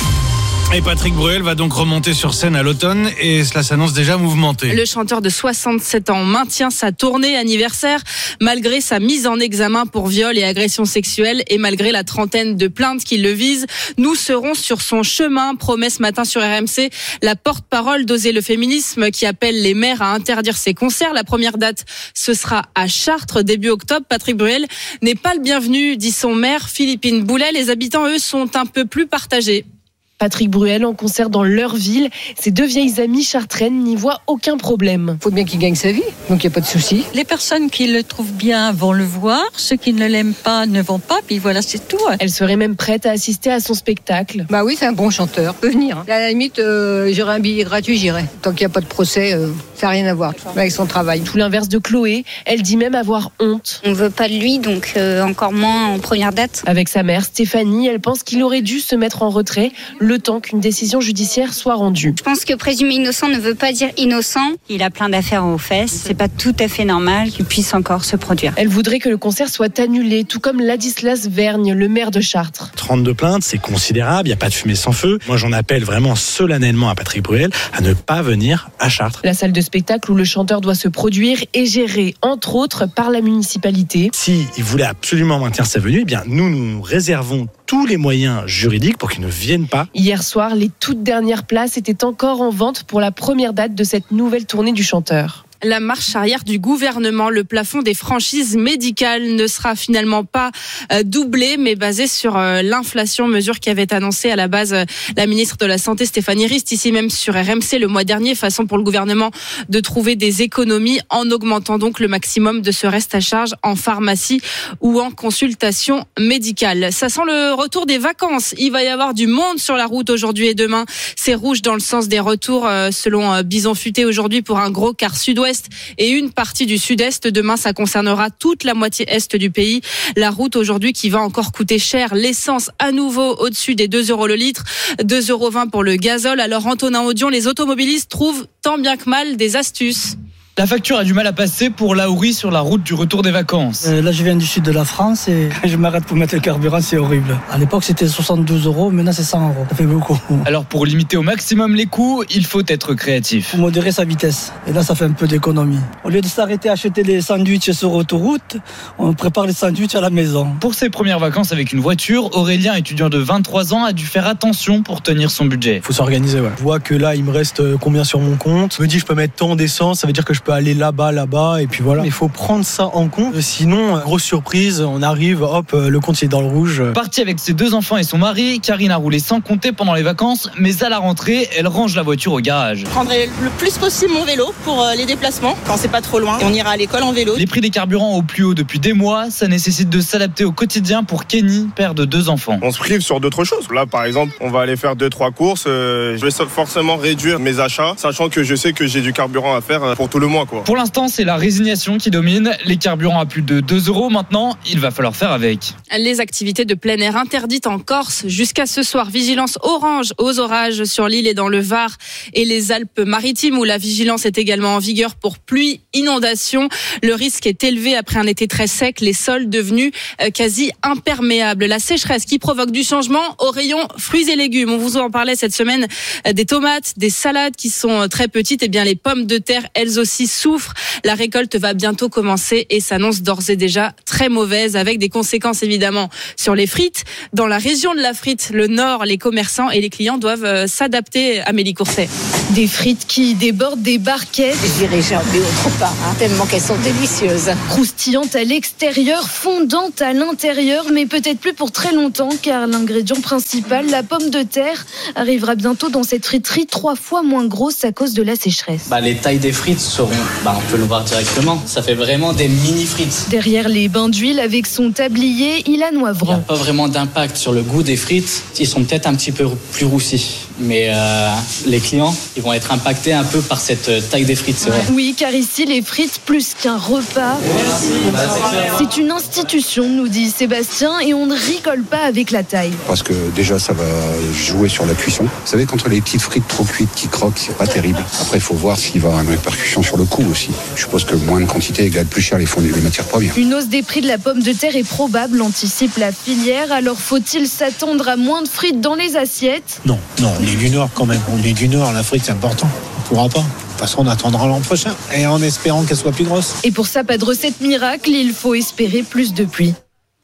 Et Patrick Bruel va donc remonter sur scène à l'automne et cela s'annonce déjà mouvementé. Le chanteur de soixante-sept ans maintient sa tournée anniversaire malgré sa mise en examen pour viol et agression sexuelle et malgré la trentaine de plaintes qui le visent. Nous serons sur son chemin, promet ce matin sur R M C la porte-parole d'Oser le féminisme qui appelle les maires à interdire ses concerts. La première date, ce sera à Chartres début octobre. Patrick Bruel n'est pas le bienvenu, dit son maire Philippine Boulet. Les habitants, eux, sont un peu plus partagés. Patrick Bruel en concert dans leur ville. Ses deux vieilles amies chartraines n'y voient aucun problème. Il faut bien qu'il gagne sa vie, donc il n'y a pas de souci. Les personnes qui le trouvent bien vont le voir, ceux qui ne l'aiment pas ne vont pas, puis voilà, c'est tout. Elle serait même prête à assister à son spectacle. Bah oui, c'est un bon chanteur, peut venir. À la limite, euh, j'aurais un billet gratuit, j'irai. Tant qu'il n'y a pas de procès, euh, ça n'a rien à voir avec son travail. Tout l'inverse de Chloé, elle dit même avoir honte. On ne veut pas de lui, donc euh, encore moins en première date. Avec sa mère, Stéphanie, elle pense qu'il aurait dû se mettre en retrait le temps qu'une décision judiciaire soit rendue. Je pense que présumer innocent ne veut pas dire innocent. Il a plein d'affaires aux fesses. C'est pas tout à fait normal qu'il puisse encore se produire. Elle voudrait que le concert soit annulé, tout comme Ladislas Vergne, le maire de Chartres. trente-deux plaintes, c'est considérable. Il n'y a pas de fumée sans feu. Moi, j'en appelle vraiment solennellement à Patrick Bruel à ne pas venir à Chartres. La salle de spectacle où le chanteur doit se produire est gérée, entre autres, par la municipalité. Si il voulait absolument maintenir sa venue, eh bien, nous nous réservons tous les moyens juridiques pour qu'il ne vienne pas. Hier soir, les toutes dernières places étaient encore en vente pour la première date de cette nouvelle tournée du chanteur. La marche arrière du gouvernement, le plafond des franchises médicales ne sera finalement pas doublé, mais basé sur l'inflation, mesure qui avait annoncé à la base la ministre de la Santé Stéphanie Rist, ici même sur R M C le mois dernier, façon pour le gouvernement de trouver des économies en augmentant donc le maximum de ce reste à charge en pharmacie ou en consultation médicale. Ça sent le retour des vacances. Il va y avoir du monde sur la route aujourd'hui et demain. C'est rouge dans le sens des retours selon Bison Futé aujourd'hui pour un gros quart sud-ouest et une partie du sud-est. Demain, ça concernera toute la moitié est du pays. La route aujourd'hui qui va encore coûter cher. L'essence à nouveau au-dessus des deux euros le litre, deux euros vingt pour le gazole. Alors Antonin Audion, les automobilistes trouvent tant bien que mal des astuces. La facture a du mal à passer pour Laouri sur la route du retour des vacances. Euh, là, je viens du sud de la France et je m'arrête pour mettre le carburant, c'est horrible. À l'époque, c'était soixante-douze euros, maintenant c'est cent euros. Ça fait beaucoup. Alors, pour limiter au maximum les coûts, il faut être créatif. Faut modérer sa vitesse. Et là, ça fait un peu d'économie. Au lieu de s'arrêter à acheter des sandwichs sur autoroute, on prépare les sandwichs à la maison. Pour ses premières vacances avec une voiture, Aurélien, étudiant de vingt-trois ans, a dû faire attention pour tenir son budget. Faut s'organiser, ouais. Je vois que là, il me reste combien sur mon compte. Je me dis, je peux mettre tant d'essence, ça veut dire que je peux aller là-bas, là-bas, et puis voilà. Il faut prendre ça en compte, sinon, grosse surprise, on arrive, hop, le compte est dans le rouge. Partie avec ses deux enfants et son mari, Karine a roulé sans compter pendant les vacances, mais à la rentrée, elle range la voiture au garage. Je prendrai le plus possible mon vélo pour les déplacements, quand c'est pas trop loin. On ira à l'école en vélo. Les prix des carburants au plus haut depuis des mois, ça nécessite de s'adapter au quotidien pour Kenny, père de deux enfants. On se prive sur d'autres choses. Là, par exemple, on va aller faire deux, trois courses. Euh, je vais forcément réduire mes achats, sachant que je sais que j'ai du carburant à faire pour tout le monde. moins, quoi. Pour l'instant, c'est la résignation qui domine. Les carburants à plus de deux euros maintenant, il va falloir faire avec. Les activités de plein air interdites en Corse jusqu'à ce soir. Vigilance orange aux orages sur l'île et dans le Var et les Alpes-Maritimes où la vigilance est également en vigueur pour pluie, inondation. Le risque est élevé après un été très sec, les sols devenus quasi imperméables. La sécheresse qui provoque du changement au rayon fruits et légumes. On vous en parlait cette semaine des tomates, des salades qui sont très petites. Et bien les pommes de terre, elles aussi souffrent. La récolte va bientôt commencer et s'annonce d'ores et déjà très mauvaise avec des conséquences évidemment sur les frites. Dans la région de la frite, le Nord, les commerçants et les clients doivent s'adapter. Amélie Courset. Des frites qui débordent des barquettes. Je dirais jamais autre part, hein, tellement qu'elles sont délicieuses. Croustillantes à l'extérieur, fondantes à l'intérieur, mais peut-être plus pour très longtemps car l'ingrédient principal, la pomme de terre, arrivera bientôt dans cette friterie trois fois moins grosse à cause de la sécheresse. Bah, les tailles des frites seront, bah, on peut le voir directement, ça fait vraiment des mini frites. Derrière les bains d'huile avec son tablier, il a Noivran. Il n'y a pas vraiment d'impact sur le goût des frites, ils sont peut-être un petit peu plus roussis, mais euh, les clients, ils vont être impactés un peu par cette taille des frites, c'est vrai. Oui, car ici, les frites, plus qu'un repas, c'est une institution, nous dit Sébastien, et on ne rigole pas avec la taille. Parce que déjà, ça va jouer sur la cuisson. Vous savez, quand les petites frites trop cuites qui croquent, c'est pas terrible. Après, il faut voir s'il va y avoir une répercussion sur le coût aussi. Je suppose que moins de quantité égale plus cher les, fonds, les matières premières. Une hausse des prix de la pomme de terre est probable, anticipe la filière. Alors, faut-il s'attendre à moins de frites dans les assiettes ? Non, non, on est du Nord quand même. On est du Nord, la frite, c'est important. On pourra pas. De toute façon, on attendra l'an prochain, et en espérant qu'elle soit plus grosse. Et pour ça, pas de recette miracle, il faut espérer plus de pluie.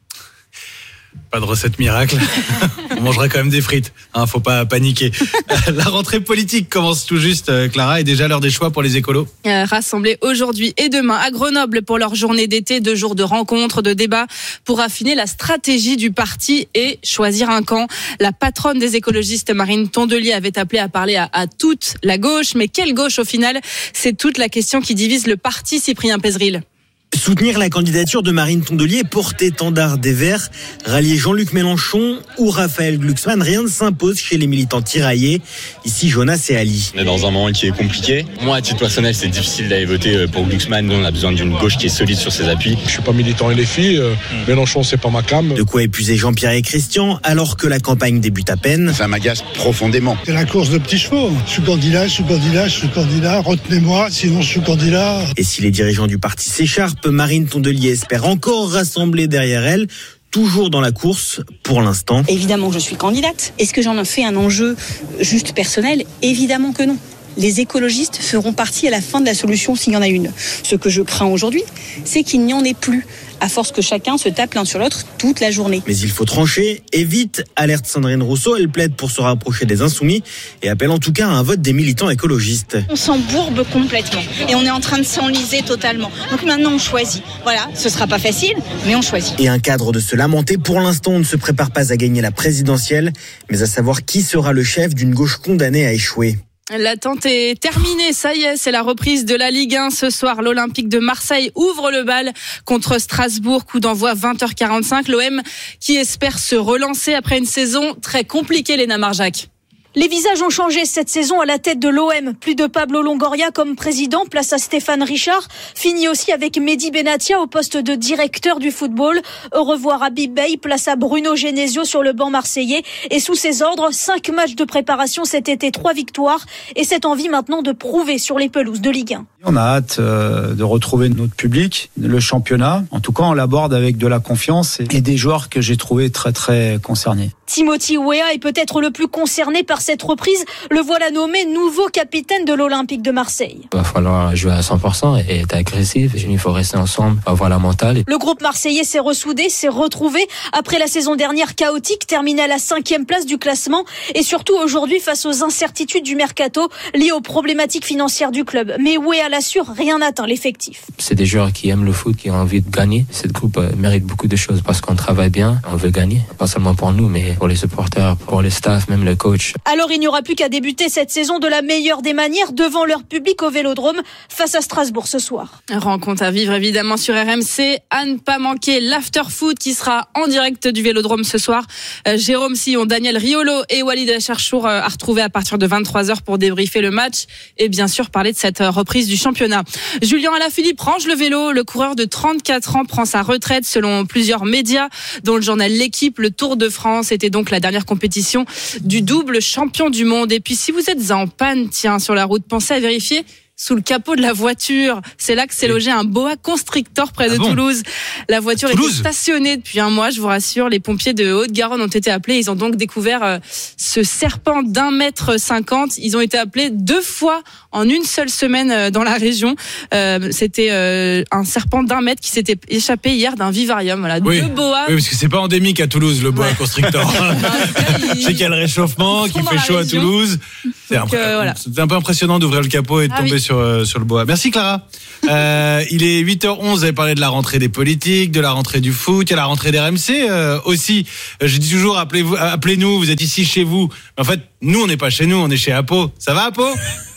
Pas de recette miracle. On mangera quand même des frites. Hein, faut pas paniquer. La rentrée politique commence tout juste, Clara, et déjà l'heure des choix pour les écolos. Euh, rassemblés aujourd'hui et demain à Grenoble pour leur journée d'été, deux jours de rencontres, de débats pour affiner la stratégie du parti et choisir un camp. La patronne des écologistes, Marine Tondelier, avait appelé à parler à, à toute la gauche. Mais quelle gauche au final ? C'est toute la question qui divise le parti, Cyprien Pézeril. Soutenir la candidature de Marine Tondelier, porte-étendard des Verts, rallier Jean-Luc Mélenchon ou Raphaël Glucksmann, rien ne s'impose chez les militants tiraillés. Ici, Jonas et Ali. On est dans un moment qui est compliqué. Moi, à titre personnel, c'est difficile d'aller voter pour Glucksmann. Nous, on a besoin d'une gauche qui est solide sur ses appuis. Je suis pas militant L F I. Euh, mmh. Mélenchon, c'est pas ma cam. De quoi épuiser Jean-Pierre et Christian, alors que la campagne débute à peine. Ça m'agace profondément. C'est la course de petits chevaux. Je suis candidat, je suis candidat, je suis candidat. Retenez-moi, sinon je suis candidat. Et si les dirigeants du parti s'écharpent, Marine Tondelier espère encore rassembler derrière elle, toujours dans la course pour l'instant. Évidemment, je suis candidate. Est-ce que j'en ai fait un enjeu juste personnel ? Évidemment que non. Les écologistes feront partie à la fin de la solution s'il y en a une. Ce que je crains aujourd'hui, c'est qu'il n'y en ait plus, à force que chacun se tape l'un sur l'autre toute la journée. Mais il faut trancher, et vite, alerte Sandrine Rousseau, elle plaide pour se rapprocher des insoumis et appelle en tout cas à un vote des militants écologistes. On s'embourbe complètement et on est en train de s'enliser totalement. Donc maintenant on choisit. Voilà, ce sera pas facile, mais on choisit. Et un cadre de se lamenter, pour l'instant on ne se prépare pas à gagner la présidentielle, mais à savoir qui sera le chef d'une gauche condamnée à échouer. L'attente est terminée, ça y est, c'est la reprise de la Ligue un. Ce soir, l'Olympique de Marseille ouvre le bal contre Strasbourg, coup d'envoi vingt heures quarante-cinq. L'O M qui espère se relancer après une saison très compliquée, Léna Marjac. Les visages ont changé cette saison à la tête de l'O M. Plus de Pablo Longoria comme président, place à Stéphane Richard. Fini aussi avec Mehdi Benatia au poste de directeur du football. Au revoir Habib Bey, place à Bruno Genesio sur le banc marseillais. Et sous ses ordres, cinq matchs de préparation cet été, trois victoires. Et cette envie maintenant de prouver sur les pelouses de Ligue un. On a hâte euh, de retrouver notre public, le championnat. En tout cas, on l'aborde avec de la confiance et, et des joueurs que j'ai trouvés très très concernés. Timothy Weah est peut-être le plus concerné par cette reprise. Le voilà nommé nouveau capitaine de l'Olympique de Marseille. Il va falloir jouer à cent pour cent et être agressif. Il faut rester ensemble, avoir la mentale. Le groupe marseillais s'est ressoudé, s'est retrouvé après la saison dernière chaotique, terminée à la cinquième place du classement et surtout aujourd'hui face aux incertitudes du mercato liées aux problématiques financières du club. Mais Weah l'assure, rien n'atteint l'effectif. C'est des joueurs qui aiment le foot, qui ont envie de gagner. Cette groupe mérite beaucoup de choses parce qu'on travaille bien, on veut gagner. Pas seulement pour nous, mais pour les supporters, pour les staff, même le coach. Alors il n'y aura plus qu'à débuter cette saison de la meilleure des manières devant leur public au Vélodrome face à Strasbourg ce soir. Rencontre à vivre évidemment sur R M C. À ne pas manquer l'after-foot qui sera en direct du Vélodrome ce soir. Euh, Jérôme Sillon, Daniel Riolo et Walid Acharchour euh, à retrouver à partir de vingt-trois heures pour débriefer le match et bien sûr parler de cette euh, reprise du championnat. Julien Alaphilippe range le vélo. Le coureur de trente-quatre ans prend sa retraite selon plusieurs médias, dont le journal L'Équipe. Le Tour de France était donc la dernière compétition du double champion du monde. Et puis si vous êtes en panne, tiens, sur la route, pensez à vérifier sous le capot de la voiture. C'est là que s'est logé un boa constrictor près de ah bon Toulouse. La voiture Toulouse. était stationnée depuis un mois, je vous rassure. Les pompiers de Haute-Garonne ont été appelés. Ils ont donc découvert euh, ce serpent d'un mètre cinquante. Ils ont été appelés deux fois en une seule semaine euh, dans la région. Euh, c'était euh, un serpent d'un mètre qui s'était échappé hier d'un vivarium. Voilà, oui. deux boas. Oui, parce que c'est pas endémique à Toulouse, le boa ouais. constrictor. Je sais qu'il y a le réchauffement, qu'il fait chaud à Toulouse. C'est, donc, impré- euh, voilà. c'est un peu impressionnant d'ouvrir le capot et de ah, tomber oui. sur, euh, sur le bois. Merci Clara. Euh, il est huit heures onze, vous avez parlé de la rentrée des politiques, de la rentrée du foot, il y a la rentrée des R M C euh, aussi. Je dis toujours, appelez-vous, appelez-nous, vous êtes ici chez vous. En fait, nous, on n'est pas chez nous, on est chez Apo. Ça va Apo ?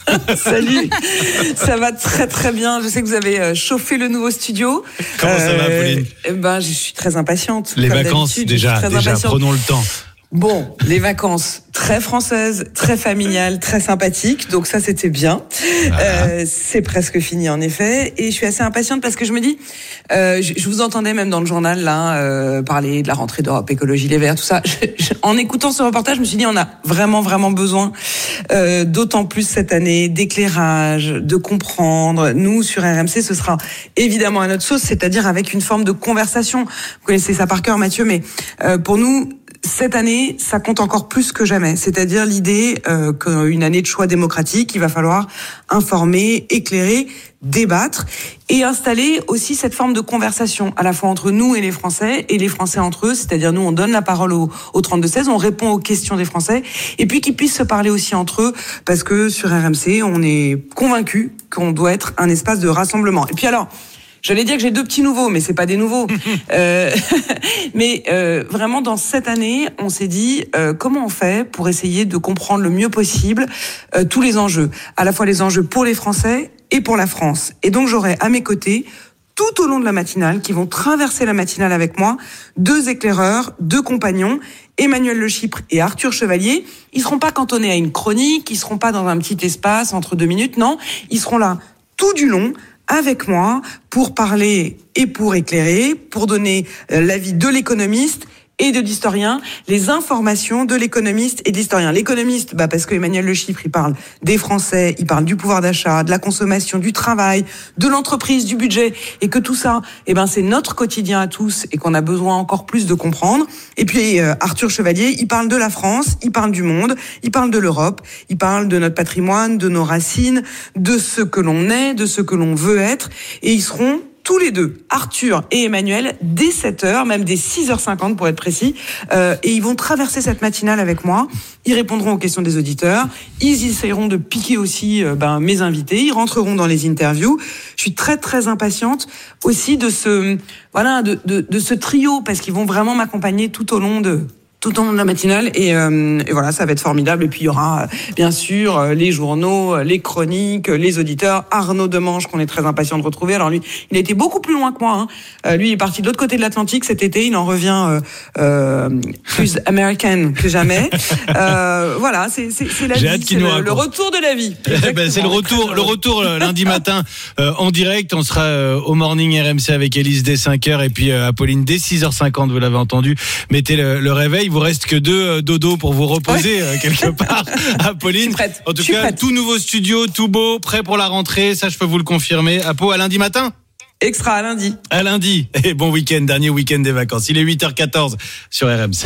Salut, ça va très très bien. Je sais que vous avez chauffé le nouveau studio. Comment euh, ça va, Pauline ? Eh ben, je suis très impatiente. Les vacances, déjà, déjà, prenons le temps. Bon, les vacances très françaises, très familiales, très sympathiques. Donc ça, c'était bien. Voilà. Euh, c'est presque fini, en effet. Et je suis assez impatiente parce que je me dis, euh, je, je vous entendais même dans le journal là euh, parler de la rentrée d'Europe Écologie Les Verts, tout ça. Je, je, en écoutant ce reportage, je me suis dit, on a vraiment vraiment besoin, euh, d'autant plus cette année, d'éclairage, de comprendre. Nous, sur R M C, ce sera évidemment à notre sauce, c'est-à-dire avec une forme de conversation. Vous connaissez ça par cœur, Mathieu, mais euh, pour nous, cette année, ça compte encore plus que jamais. C'est-à-dire l'idée euh, qu'une année de choix démocratique, il va falloir informer, éclairer, débattre et installer aussi cette forme de conversation à la fois entre nous et les Français et les Français entre eux. C'est-à-dire nous, on donne la parole au, au trente-deux seize, on répond aux questions des Français et puis qu'ils puissent se parler aussi entre eux parce que sur R M C, on est convaincus qu'on doit être un espace de rassemblement. Et puis alors, j'allais dire que j'ai deux petits nouveaux, mais c'est pas des nouveaux. euh, mais euh, vraiment, dans cette année, on s'est dit euh, comment on fait pour essayer de comprendre le mieux possible euh, tous les enjeux, à la fois les enjeux pour les Français et pour la France. Et donc, j'aurai à mes côtés, tout au long de la matinale, qui vont traverser la matinale avec moi, deux éclaireurs, deux compagnons, Emmanuel Le Chypre et Arthur Chevalier. Ils seront pas cantonnés à une chronique, ils seront pas dans un petit espace entre deux minutes, non, ils seront là tout du long, avec moi, pour parler et pour éclairer, pour donner l'avis de l'économiste et de l'historien, les informations de l'économiste et de l'historien. L'économiste, bah parce que Emmanuel Le Chypre, il parle des Français, il parle du pouvoir d'achat, de la consommation, du travail, de l'entreprise, du budget, et que tout ça, eh ben c'est notre quotidien à tous et qu'on a besoin encore plus de comprendre. Et puis euh, Arthur Chevalier, il parle de la France, il parle du monde, il parle de l'Europe, il parle de notre patrimoine, de nos racines, de ce que l'on est, de ce que l'on veut être, et ils seront tous les deux, Arthur et Emmanuel, dès sept heures, même dès six heures cinquante pour être précis, euh, et ils vont traverser cette matinale avec moi. Ils répondront aux questions des auditeurs. Ils essaieront de piquer aussi euh, ben, mes invités. Ils rentreront dans les interviews. Je suis très très impatiente aussi de ce voilà de de, de ce trio parce qu'ils vont vraiment m'accompagner tout au long de tout au long de la matinale et, euh, et voilà, ça va être formidable. Et puis il y aura bien sûr les journaux, les chroniques, les auditeurs. Arnaud Demange qu'on est très impatient de retrouver. Alors lui, il a été beaucoup plus loin que moi. Hein. Euh, lui, il est parti de l'autre côté de l'Atlantique cet été. Il en revient euh, euh, plus américaine que jamais. Euh, voilà, c'est, c'est, c'est la J'ai vie, c'est le, le retour de la vie. ben, c'est le retour, le retour euh, lundi matin euh, en direct. On sera euh, au morning R M C avec Élise dès cinq heures et puis euh, Apolline dès six heures cinquante. Vous l'avez entendu. Mettez le, le réveil. Il vous reste que deux euh, dodos pour vous reposer ouais. euh, quelque part. Apolline, en tout cas, prête. Tout nouveau studio, tout beau, prêt pour la rentrée. Ça, je peux vous le confirmer. Apo, à lundi matin. Extra à lundi. À lundi. Et bon week-end, dernier week-end des vacances. Il est huit heures quatorze sur R M C.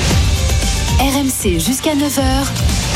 R M C jusqu'à neuf heures.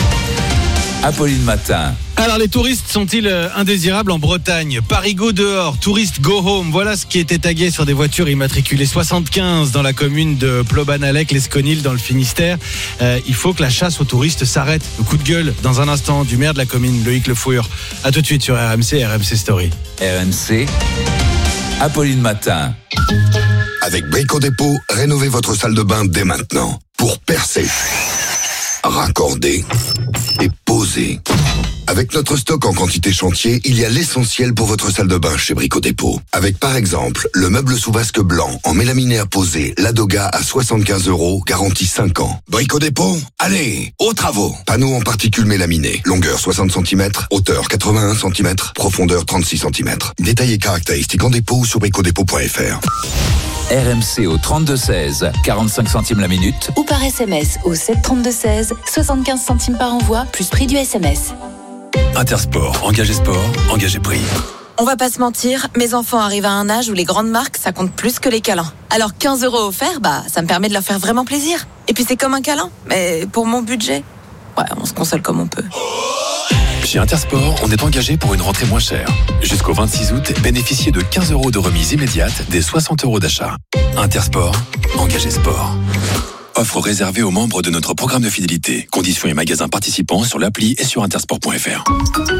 Apolline Matin. Alors les touristes sont-ils indésirables en Bretagne? Parigo dehors, touriste go home. Voilà ce qui était tagué sur des voitures immatriculées soixante-quinze dans la commune de Plobanalec, l'Esconil dans le Finistère. Euh, il faut que la chasse aux touristes s'arrête. Le coup de gueule dans un instant du maire de la commune, Loïc Le Fouilleur. A tout de suite sur R M C, R M C Story. R M C, Apolline Matin. Avec Brico Dépôt, rénovez votre salle de bain dès maintenant. Pour percer, raccorder, et posé. Avec notre stock en quantité chantier, il y a l'essentiel pour votre salle de bain chez Brico Dépôt. Avec par exemple, le meuble sous vasque blanc en mélaminé à poser, Ladoga à soixante-quinze euros, garantie cinq ans. Brico Dépôt, allez, aux travaux. Panneau en particules mélaminées, longueur soixante centimètres, hauteur quatre-vingt-un centimètres, profondeur trente-six centimètres. Détails et caractéristiques en dépôt ou sur brico dépôt point f r. R M C au trente-deux seize, quarante-cinq centimes la minute. Ou par S M S au sept trente-deux seize, soixante-quinze centimes par envoi, plus prix du S M S. Intersport, engagé sport, engagé prix. On va pas se mentir, mes enfants arrivent à un âge où les grandes marques, ça compte plus que les câlins. Alors quinze euros offerts, bah, ça me permet de leur faire vraiment plaisir. Et puis c'est comme un câlin, mais pour mon budget, ouais, on se console comme on peut. Chez Intersport, on est engagé pour une rentrée moins chère. Jusqu'au vingt-six août, bénéficiez de quinze euros de remise immédiate des soixante euros d'achat. Intersport, engagé sport. Offre réservée aux membres de notre programme de fidélité. Conditions et magasins participants sur l'appli et sur intersport point f r.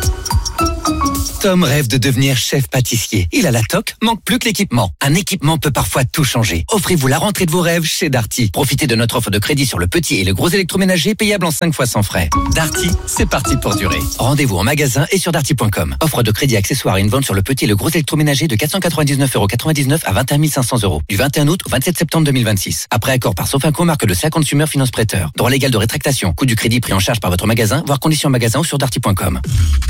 Tom rêve de devenir chef pâtissier. Il a la toque, manque plus que l'équipement. Un équipement peut parfois tout changer. Offrez-vous la rentrée de vos rêves chez Darty. Profitez de notre offre de crédit sur le petit et le gros électroménager payable en cinq fois sans frais. Darty, c'est parti pour durer. Rendez-vous en magasin et sur darty point com. Offre de crédit accessoire et une vente sur le petit et le gros électroménager de quatre cent quatre-vingt-dix-neuf euros quatre-vingt-dix-neuf à vingt et un mille cinq cents euros. Du vingt et un août au vingt-sept septembre deux mille vingt-six. Après accord par Sofinco, marque de Slack Consumer Finance Prêteur. Droit légal de rétractation. Coût du crédit pris en charge par votre magasin, voire conditions en magasin ou sur darty point com.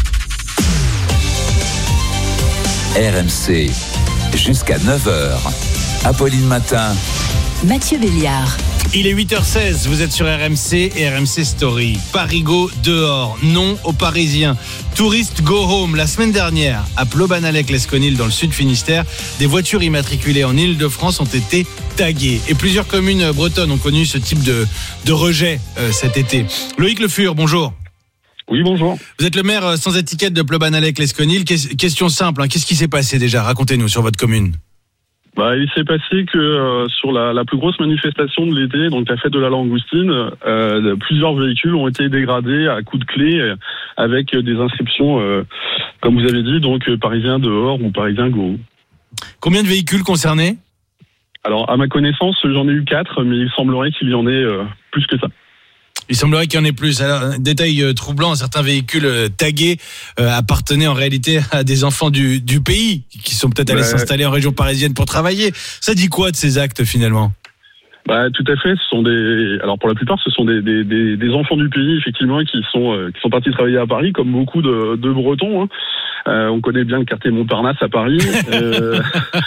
R M C, jusqu'à neuf heures. Apolline Matin. Mathieu Béliard. Il est huit heures seize, vous êtes sur R M C et R M C Story. Parigo dehors, non aux Parisiens. Tourist go home. La semaine dernière, à Plobanalec-Lesconil dans le sud Finistère, des voitures immatriculées en Ile-de-France ont été taguées. Et plusieurs communes bretonnes ont connu ce type de, de rejet euh, cet été. Loïc Le Fur, bonjour. Oui, bonjour. Vous êtes le maire sans étiquette de Plobanalec-Lesconil. Question simple, hein. Qu'est-ce qui s'est passé déjà? Racontez-nous sur votre commune. Bah, il s'est passé que euh, sur la, la plus grosse manifestation de l'été, donc la fête de la langoustine, euh, plusieurs véhicules ont été dégradés à coups de clé euh, avec des inscriptions, euh, comme vous avez dit, donc euh, Parisiens dehors ou Parisiens go. Combien de véhicules concernés? Alors, à ma connaissance, j'en ai eu quatre, mais il semblerait qu'il y en ait euh, plus que ça. Il semblerait qu'il y en ait plus. Alors, un détail euh, troublant, certains véhicules euh, tagués euh, appartenaient en réalité à des enfants du, du pays qui sont peut-être allés ouais. s'installer en région parisienne pour travailler. Ça dit quoi de ces actes finalement? Bah, tout à fait. Ce sont des, alors pour la plupart, ce sont des, des, des, des enfants du pays effectivement qui sont euh, qui sont partis travailler à Paris, comme beaucoup de, de Bretons. Hein. Euh, on connaît bien le quartier Montparnasse à Paris. euh,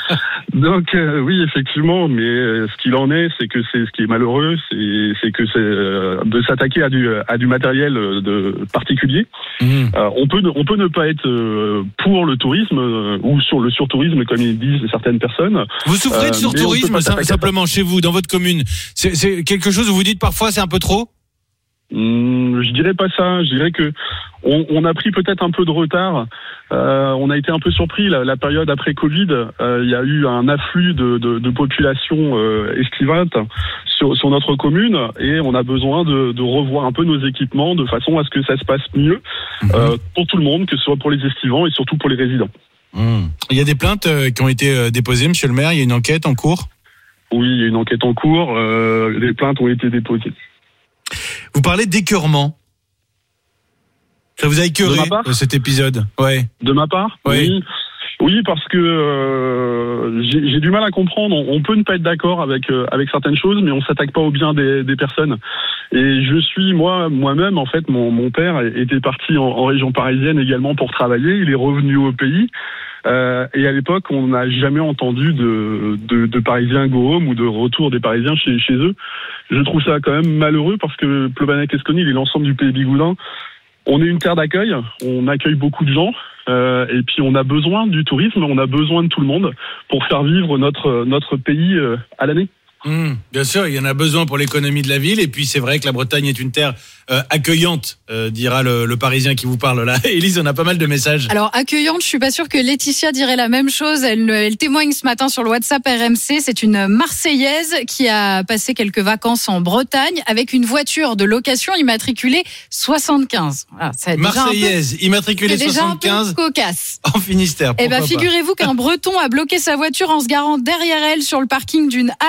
donc euh, oui, effectivement, mais euh, ce qu'il en est, c'est que c'est ce qui est malheureux, c'est, c'est que c'est euh, de s'attaquer à du à du matériel de particulier. Mmh. Euh, on peut on peut ne pas être euh, pour le tourisme euh, ou sur le surtourisme comme ils disent certaines personnes. Vous souffrez de surtourisme euh, simplement chez vous, dans votre commune. C'est, c'est quelque chose où vous dites parfois c'est un peu trop? Mmh, je dirais pas ça. Je dirais que on, on a pris peut-être un peu de retard. Euh, on a été un peu surpris la, la période après Covid. Euh, il y a eu un afflux de, de, de population euh, estivante sur, sur notre commune et on a besoin de, de revoir un peu nos équipements de façon à ce que ça se passe mieux mmh. euh, pour tout le monde, que ce soit pour les estivants et surtout pour les résidents. Mmh. Il y a des plaintes euh, qui ont été euh, déposées, Monsieur le maire. Il y a une enquête en cours. Oui, il y a une enquête en cours. Euh, les plaintes ont été déposées. Vous parlez d'écœurement. Ça vous a écœuré cet épisode? Ouais. De ma part? Oui. Oui, oui parce que euh, j'ai, j'ai du mal à comprendre. On, on peut ne pas être d'accord avec euh, avec certaines choses, mais on s'attaque pas au bien des, des personnes. Et je suis moi moi-même en fait, mon mon père était parti en, en région parisienne également pour travailler. Il est revenu au pays. Euh, et à l'époque, on n'a jamais entendu de, de, de Parisiens go home ou de retour des Parisiens chez, chez eux. Je trouve ça quand même malheureux parce que Plobanalec-Lesconil et l'ensemble du pays bigoudin, on est une terre d'accueil, on accueille beaucoup de gens euh, et puis on a besoin du tourisme, on a besoin de tout le monde pour faire vivre notre, notre pays euh, à l'année. Mmh, bien sûr, il y en a besoin pour l'économie de la ville et puis c'est vrai que la Bretagne est une terre euh, accueillante, euh, dira le, le Parisien qui vous parle là. Élise, on a pas mal de messages. Alors accueillante, je suis pas sûre que Laetitia dirait la même chose. Elle, elle témoigne ce matin sur le WhatsApp R M C. C'est une Marseillaise qui a passé quelques vacances en Bretagne avec une voiture de location immatriculée soixante-quinze. Voilà, c'est Marseillaise, peu, immatriculée c'est soixante-quinze. Déjà un peu cocasse. En Finistère. Eh ben, figurez-vous qu'un Breton a bloqué sa voiture en se garant derrière elle sur le parking d'une halle au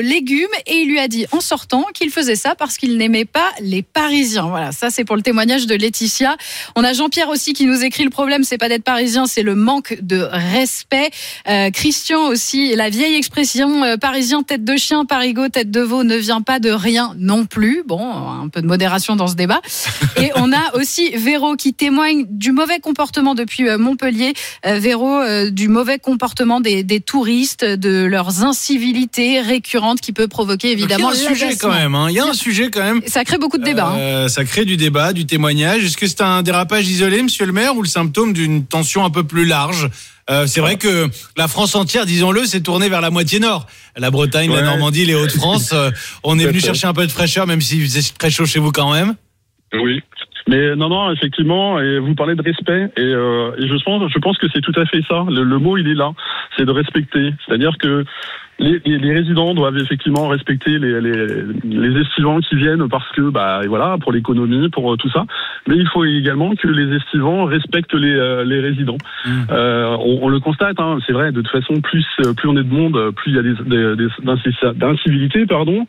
légumes et il lui a dit en sortant qu'il faisait ça parce qu'il n'aimait pas les Parisiens. Voilà, ça c'est pour le témoignage de Laetitia. On a Jean-Pierre aussi qui nous écrit: le problème c'est pas d'être parisien, c'est le manque de respect. Euh, Christian aussi, la vieille expression euh, parisien tête de chien, parigot tête de veau ne vient pas de rien non plus. Bon, un peu de modération dans ce débat. Et on a aussi Véro qui témoigne du mauvais comportement depuis euh, Montpellier. Euh, Véro, euh, du mauvais comportement des, des touristes, de leurs incivilités récurrentes qui peut provoquer évidemment l'agacement. Il y a un sujet quand même, hein. Il y a un sujet quand même. Ça crée beaucoup de débats. Euh, hein. Ça crée du débat, du témoignage. Est-ce que c'est un dérapage isolé, monsieur le maire, ou le symptôme d'une tension un peu plus large ? Euh, c'est vrai que la France entière, disons-le, s'est tournée vers la moitié nord. La Bretagne, ouais. La Normandie, les Hauts-de-France. Euh, on est venu chercher un peu de fraîcheur, même s'il faisait très chaud chez vous quand même. Oui. Mais non, non, effectivement, et vous parlez de respect, et, euh, et je pense, je pense que c'est tout à fait ça. Le, le mot, il est là, c'est de respecter. C'est-à-dire que les, les, les résidents doivent effectivement respecter les, les, les estivants qui viennent parce que, bah, voilà, pour l'économie, pour tout ça. Mais il faut également que les estivants respectent les, euh, les résidents. Mmh. Euh, on, on le constate, hein, c'est vrai. De toute façon, plus, plus on est de monde, plus il y a des, des, des d'incivilités, pardon.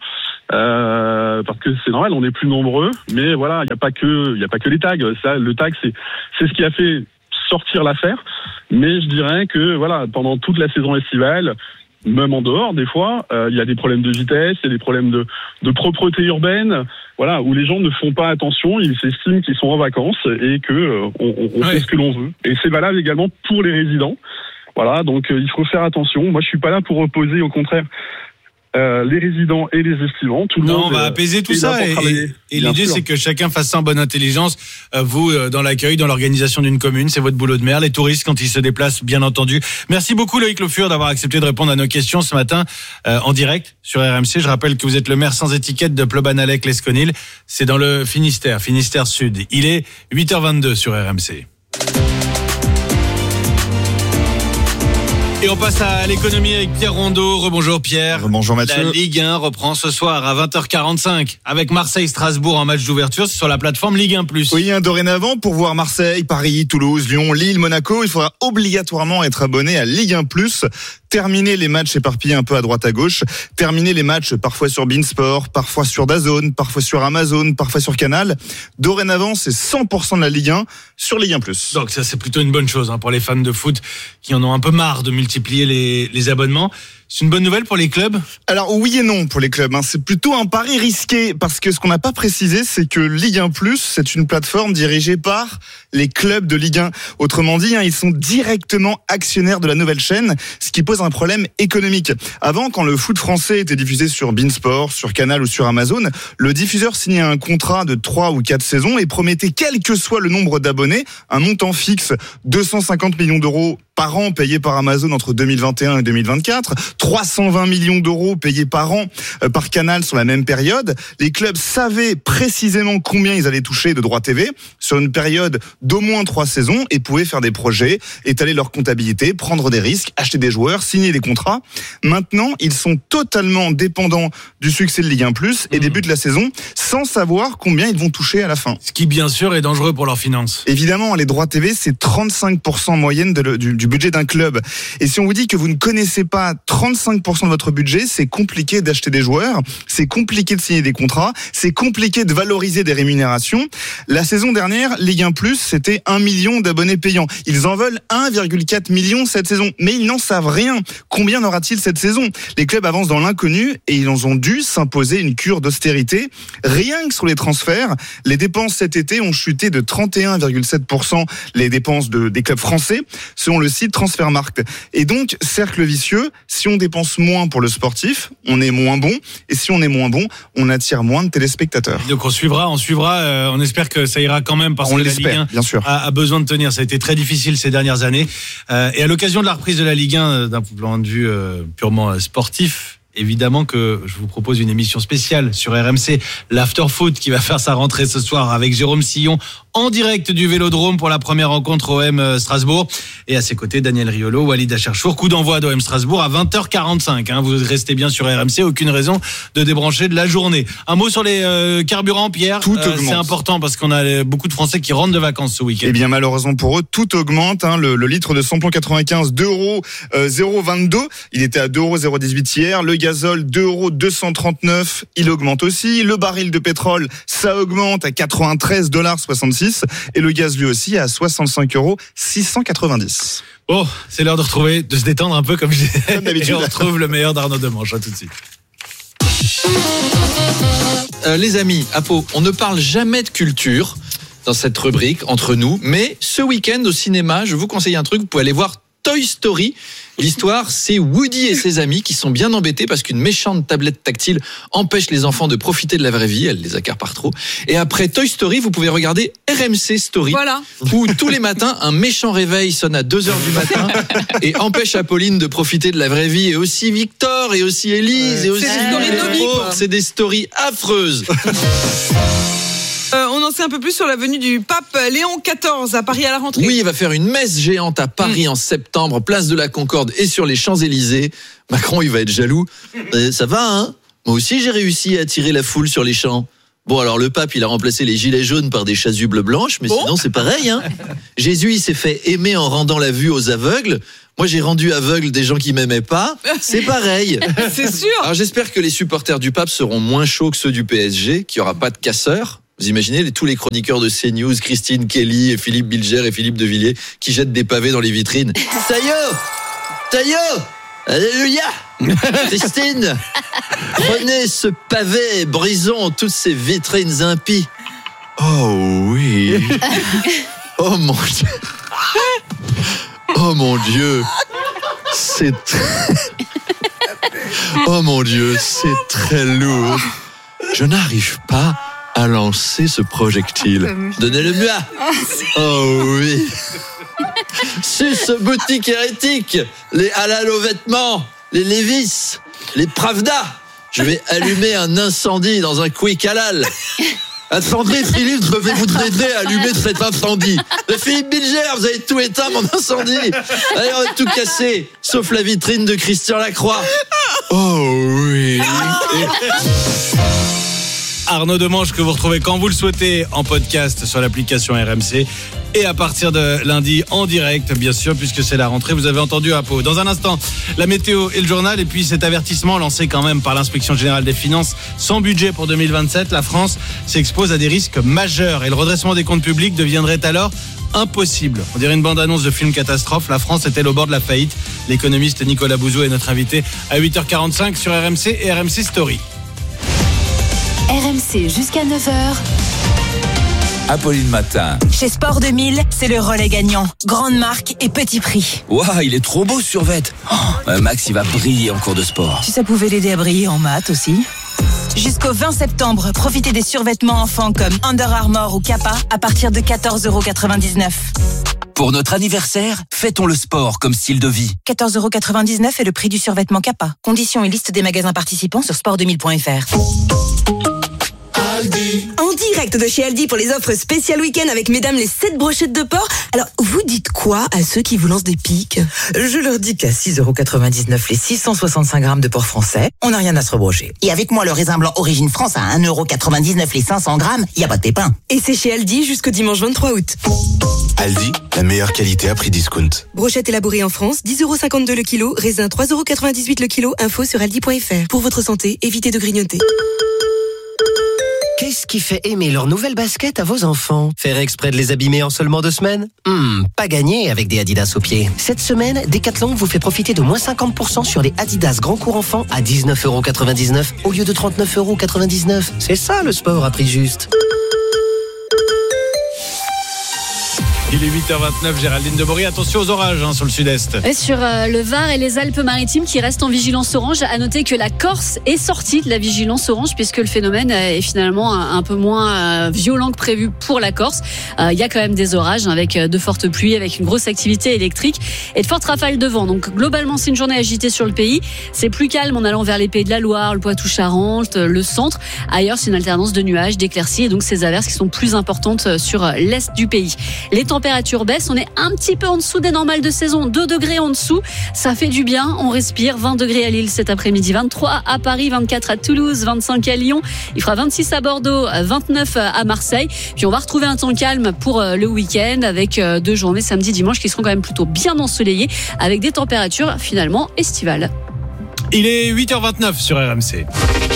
Euh, parce que c'est normal, on est plus nombreux, mais voilà, il n'y a pas que, il n'y a pas que les tags. Ça, le tag, c'est, c'est ce qui a fait sortir l'affaire. Mais je dirais que voilà, pendant toute la saison estivale, même en dehors, des fois, euh, il y a des problèmes de vitesse, il y a des problèmes de, de propreté urbaine, voilà, où les gens ne font pas attention, ils s'estiment qu'ils sont en vacances et que euh, on, on ouais. fait ce que l'on veut. Et c'est valable également pour les résidents. Voilà, donc euh, il faut faire attention. Moi, je suis pas là pour opposer, au contraire. Euh, les résidents et les estivants, tout le non, monde. on va apaiser tout ça et, et, et l'idée sûr. C'est que chacun fasse ça en bonne intelligence. Euh, vous, euh, dans l'accueil, dans l'organisation d'une commune, c'est votre boulot de maire. Les touristes, quand ils se déplacent, bien entendu. Merci beaucoup Loïc Le Fur d'avoir accepté de répondre à nos questions ce matin euh, en direct sur R M C. Je rappelle que vous êtes le maire sans étiquette de Plobanalec-Lesconil. C'est dans le Finistère, Finistère Sud. Il est huit heures vingt-deux sur R M C. Et on passe à l'économie avec Pierre Rondeau. Rebonjour Pierre. Rebonjour Mathieu. La Ligue un reprend ce soir à vingt heures quarante-cinq avec Marseille-Strasbourg en match d'ouverture. C'est sur la plateforme Ligue un plus. Oui, hein, dorénavant, pour voir Marseille, Paris, Toulouse, Lyon, Lille, Monaco, il faudra obligatoirement être abonné à Ligue un plus. Terminer les matchs éparpillés un peu à droite à gauche. Terminer les matchs parfois sur Beansport, parfois sur DAZN, parfois sur Amazon, parfois sur Canal. Dorénavant, c'est cent pour cent de la Ligue un sur Ligue un plus. Donc ça, c'est plutôt une bonne chose hein, pour les fans de foot qui en ont un peu marre de multiplier les, les abonnements. C'est une bonne nouvelle pour les clubs ? Alors oui et non pour les clubs. Hein. C'est plutôt un pari risqué parce que ce qu'on n'a pas précisé, c'est que Ligue un plus, c'est une plateforme dirigée par les clubs de Ligue un. Autrement dit, hein, ils sont directement actionnaires de la nouvelle chaîne, ce qui pose un problème économique. Avant, quand le foot français était diffusé sur Beansport, sur Canal ou sur Amazon, le diffuseur signait un contrat de trois ou quatre saisons et promettait, quel que soit le nombre d'abonnés, un montant fixe, deux cent cinquante millions d'euros par an payés par Amazon entre deux mille vingt et un et deux mille vingt-quatre, trois cent vingt millions d'euros payés par an euh, par Canal sur la même période. Les clubs savaient précisément combien ils allaient toucher de droits T V sur une période d'au moins trois saisons et pouvaient faire des projets, étaler leur comptabilité, prendre des risques, acheter des joueurs, signer des contrats. Maintenant, ils sont totalement dépendants du succès de Ligue un plus et mmh. débutent la saison sans savoir combien ils vont toucher à la fin. Ce qui, bien sûr, est dangereux pour leurs finances. Évidemment, les droits T V, c'est trente-cinq pour cent en moyenne de le, du, du budget d'un club. Et si on vous dit que vous ne connaissez pas trente-cinq pour cent de votre budget, c'est compliqué d'acheter des joueurs, c'est compliqué de signer des contrats, c'est compliqué de valoriser des rémunérations. La saison dernière, Ligue un plus, c'était un million d'abonnés payants. Ils en veulent un virgule quatre million cette saison, mais ils n'en savent rien. Combien aura-t-il cette saison ? Les clubs avancent dans l'inconnu et ils ont dû s'imposer une cure d'austérité. Rien que sur les transferts, les dépenses cet été ont chuté de trente et un virgule sept pour cent les dépenses de, des clubs français, selon le site Transfermarkt. Et donc, cercle vicieux, si on dépense moins pour le sportif, on est moins bon, et si on est moins bon, on attire moins de téléspectateurs. Donc on suivra, on suivra, euh, on espère que ça ira quand même, parce on que la Ligue un bien sûr. A, a besoin de tenir. Ça a été très difficile ces dernières années. Euh, et à l'occasion de la reprise de la Ligue un, d'un point de vue euh, purement sportif, évidemment que je vous propose une émission spéciale sur R M C, l'After Foot, qui va faire sa rentrée ce soir avec Jérôme Sillon en direct du Vélodrome pour la première rencontre O M Strasbourg. Et à ses côtés, Daniel Riolo, Walid Acharchour. Coup d'envoi d'O M Strasbourg à vingt heures quarante-cinq. Hein. Vous restez bien sur R M C, aucune raison de débrancher de la journée. Un mot sur les euh, carburants, Pierre. Tout euh, augmente. C'est important parce qu'on a beaucoup de Français qui rentrent de vacances ce week-end. Eh bien, malheureusement pour eux, tout augmente. Hein. Le, le litre de samplon quatre-vingt-quinze, deux euros zéro vingt-deux. Il était à deux euros zéro dix-huit hier. Le gazole, deux euros deux cent trente-neuf, il augmente aussi. Le baril de pétrole, ça augmente à quatre-vingt-treize dollars soixante-six. Et le gaz, lui aussi, à soixante-cinq euros six cent quatre-vingt-dix. Bon, c'est l'heure de retrouver, de se détendre un peu comme j'ai Comme d'habitude. Et on retrouve le meilleur d'Arnaud Demanche. À tout de suite. Euh, les amis, à Pau, on ne parle jamais de culture dans cette rubrique entre nous, mais ce week-end au cinéma, je vous conseille un truc, vous pouvez aller voir Toy Story. L'histoire, c'est Woody et ses amis qui sont bien embêtés parce qu'une méchante tablette tactile empêche les enfants de profiter de la vraie vie, elle les accapare trop. Et après Toy Story, vous pouvez regarder R M C Story, Voilà. où tous les matins, un méchant réveil sonne à deux heures du matin et empêche Apolline de profiter de la vraie vie, et aussi Victor, et aussi Élise, et aussi C'est des stories les de vie, pauvres. quoi. C'est des stories affreuses. Euh, on en sait un peu plus sur la venue du pape Léon quatorze à Paris à la rentrée. Oui, il va faire une messe géante à Paris en septembre, place de la Concorde et sur les Champs-Élysées. Macron, il va être jaloux. Euh, ça va, hein ? Moi aussi, j'ai réussi à attirer la foule sur les champs. Bon, alors le pape, il a remplacé les gilets jaunes par des chasubles blanches, mais bon, sinon, c'est pareil, hein. Jésus, il s'est fait aimer en rendant la vue aux aveugles. Moi, j'ai rendu aveugle des gens qui m'aimaient pas. C'est pareil. C'est sûr. Alors, j'espère que les supporters du pape seront moins chauds que ceux du P S G, qu'il n'y aura pas de casseurs. Vous imaginez les, tous les chroniqueurs de CNews, Christine Kelly, et Philippe Bilger et Philippe de Villiers, qui jettent des pavés dans les vitrines. Taillot, Taillot, alléluia. Christine, prenez ce pavé, brisons toutes ces vitrines impies. Oh oui. Oh mon Dieu. Oh mon Dieu. C'est très... Oh mon Dieu, c'est très lourd. Je n'arrive pas à lancer ce projectile. Donnez-le-moi. Oh oui. C'est ce boutique hérétique, les halal aux vêtements, les Levi's, les Pravda. Je vais allumer un incendie dans un quick halal. Attendez, Philippe, je vais vous aider à allumer cet incendie. Mais Philippe Bilger, vous avez tout éteint, mon incendie. Allez, on va tout casser, sauf la vitrine de Christian Lacroix. Oh oui. Et... Arnaud Demanche que vous retrouvez quand vous le souhaitez en podcast sur l'application R M C et à partir de lundi en direct, bien sûr, puisque c'est la rentrée. Vous avez entendu à Pau. Dans un instant, la météo et le journal, et puis cet avertissement lancé quand même par l'Inspection Générale des Finances. Sans budget pour deux mille vingt-sept, la France s'expose à des risques majeurs et le redressement des comptes publics deviendrait alors impossible. On dirait une bande-annonce de film catastrophe. La France est-elle au bord de la faillite ? L'économiste Nicolas Bouzou est notre invité à huit heures quarante-cinq sur R M C et R M C Story. R M C jusqu'à neuf heures. Apolline Matin. Chez Sport deux mille, c'est le relais gagnant. Grande marque et petit prix. Waouh, il est trop beau ce survêt. Oh, euh, Max, il va briller en cours de sport. Si ça pouvait l'aider à briller en maths aussi. Jusqu'au vingt septembre, profitez des survêtements enfants comme Under Armour ou Kappa à partir de quatorze euros quatre-vingt-dix-neuf. Pour notre anniversaire, fêtons le sport comme style de vie. quatorze euros quatre-vingt-dix-neuf est le prix du survêtement Kappa. Conditions et liste des magasins participants sur sport deux mille point f r. En direct de chez Aldi pour les offres spéciales week-end avec mesdames les sept brochettes de porc. Alors, vous dites quoi à ceux qui vous lancent des piques ? Je leur dis qu'à six euros quatre-vingt-dix-neuf les six cent soixante-cinq grammes de porc français, on n'a rien à se rebrocher. Et avec moi, le raisin blanc origine France à un euro quatre-vingt-dix-neuf les cinq cents grammes, il n'y a pas de pépin. Et c'est chez Aldi jusqu'au dimanche vingt-trois août. Aldi, la meilleure qualité à prix discount. Brochette élaborée en France, dix euros cinquante-deux le kilo, raisin trois euros quatre-vingt-dix-huit le kilo, info sur aldi point f r. Pour votre santé, évitez de grignoter. Qu'est-ce qui fait aimer leur nouvelle basket à vos enfants ? Faire exprès de les abîmer en seulement deux semaines ? Hmm, pas gagné avec des Adidas aux pieds. Cette semaine, Decathlon vous fait profiter de moins cinquante pour cent sur les Adidas Grand Cours Enfants à dix-neuf euros quatre-vingt-dix-neuf au lieu de trente-neuf euros quatre-vingt-dix-neuf. C'est ça le sport à prix juste. Il est huit heures vingt-neuf, Géraldine Deborry. Attention aux orages hein, sur le sud-est. Et sur euh, le Var et les Alpes-Maritimes qui restent en vigilance orange. À noter que la Corse est sortie de la vigilance orange puisque le phénomène est finalement un, un peu moins euh, violent que prévu pour la Corse. Il euh, y a quand même des orages avec de fortes pluies, avec une grosse activité électrique et de fortes rafales de vent. Donc globalement, c'est une journée agitée sur le pays. C'est plus calme en allant vers les Pays de la Loire, le Poitou-Charentes, le centre. Ailleurs, c'est une alternance de nuages, d'éclaircies et donc ces averses qui sont plus importantes sur l'est du pays. Les températures baissent, on est un petit peu en dessous des normales de saison, deux degrés en dessous, ça fait du bien, on respire. Vingt degrés à Lille cet après-midi, vingt-trois à Paris, vingt-quatre à Toulouse, vingt-cinq à Lyon, il fera vingt-six à Bordeaux, vingt-neuf à Marseille, puis on va retrouver un temps calme pour le week-end avec deux journées samedi, dimanche qui seront quand même plutôt bien ensoleillées avec des températures finalement estivales. Il est huit heures vingt-neuf sur R M C.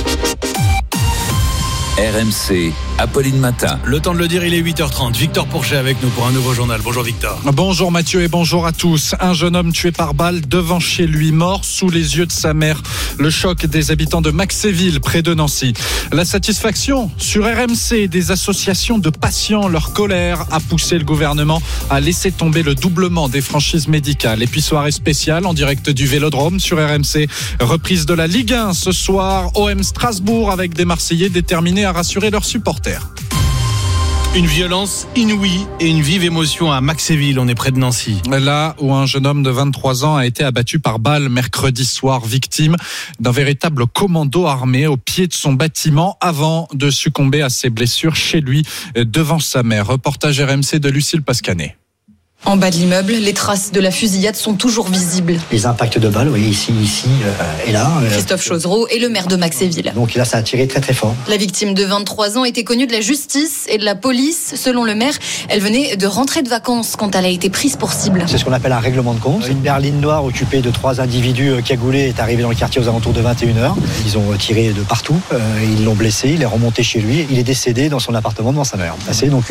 R M C, Apolline Matin. Le temps de le dire, il est huit heures trente. Victor Pourchet avec nous pour un nouveau journal. Bonjour Victor. Bonjour Mathieu et bonjour à tous. Un jeune homme tué par balle devant chez lui, mort sous les yeux de sa mère. Le choc des habitants de Maxéville, près de Nancy. La satisfaction sur R M C des associations de patients. Leur colère a poussé le gouvernement à laisser tomber le doublement des franchises médicales. Et puis soirée spéciale en direct du Vélodrome sur R M C. Reprise de la Ligue un ce soir. O M Strasbourg avec des Marseillais déterminés à rassurer leurs supporters. Une violence inouïe et une vive émotion à Maxéville, on est près de Nancy. Là où un jeune homme de vingt-trois ans a été abattu par balle mercredi soir, victime d'un véritable commando armé au pied de son bâtiment avant de succomber à ses blessures chez lui devant sa mère. Reportage R M C de Lucille Pascanet. En bas de l'immeuble, les traces de la fusillade sont toujours visibles. Les impacts de balles, vous voyez, ici, ici euh, et là. Christophe Chauzereau est le maire de Maxéville. Donc là, ça a tiré très très fort. La victime de vingt-trois ans était connue de la justice et de la police. Selon le maire, elle venait de rentrer de vacances quand elle a été prise pour cible. C'est ce qu'on appelle un règlement de compte. Une berline noire occupée de trois individus cagoulés est arrivée dans le quartier aux alentours de vingt et une heures. Ils ont tiré de partout, euh, ils l'ont blessé, il est remonté chez lui. Il est décédé dans son appartement devant sa mère. C'est donc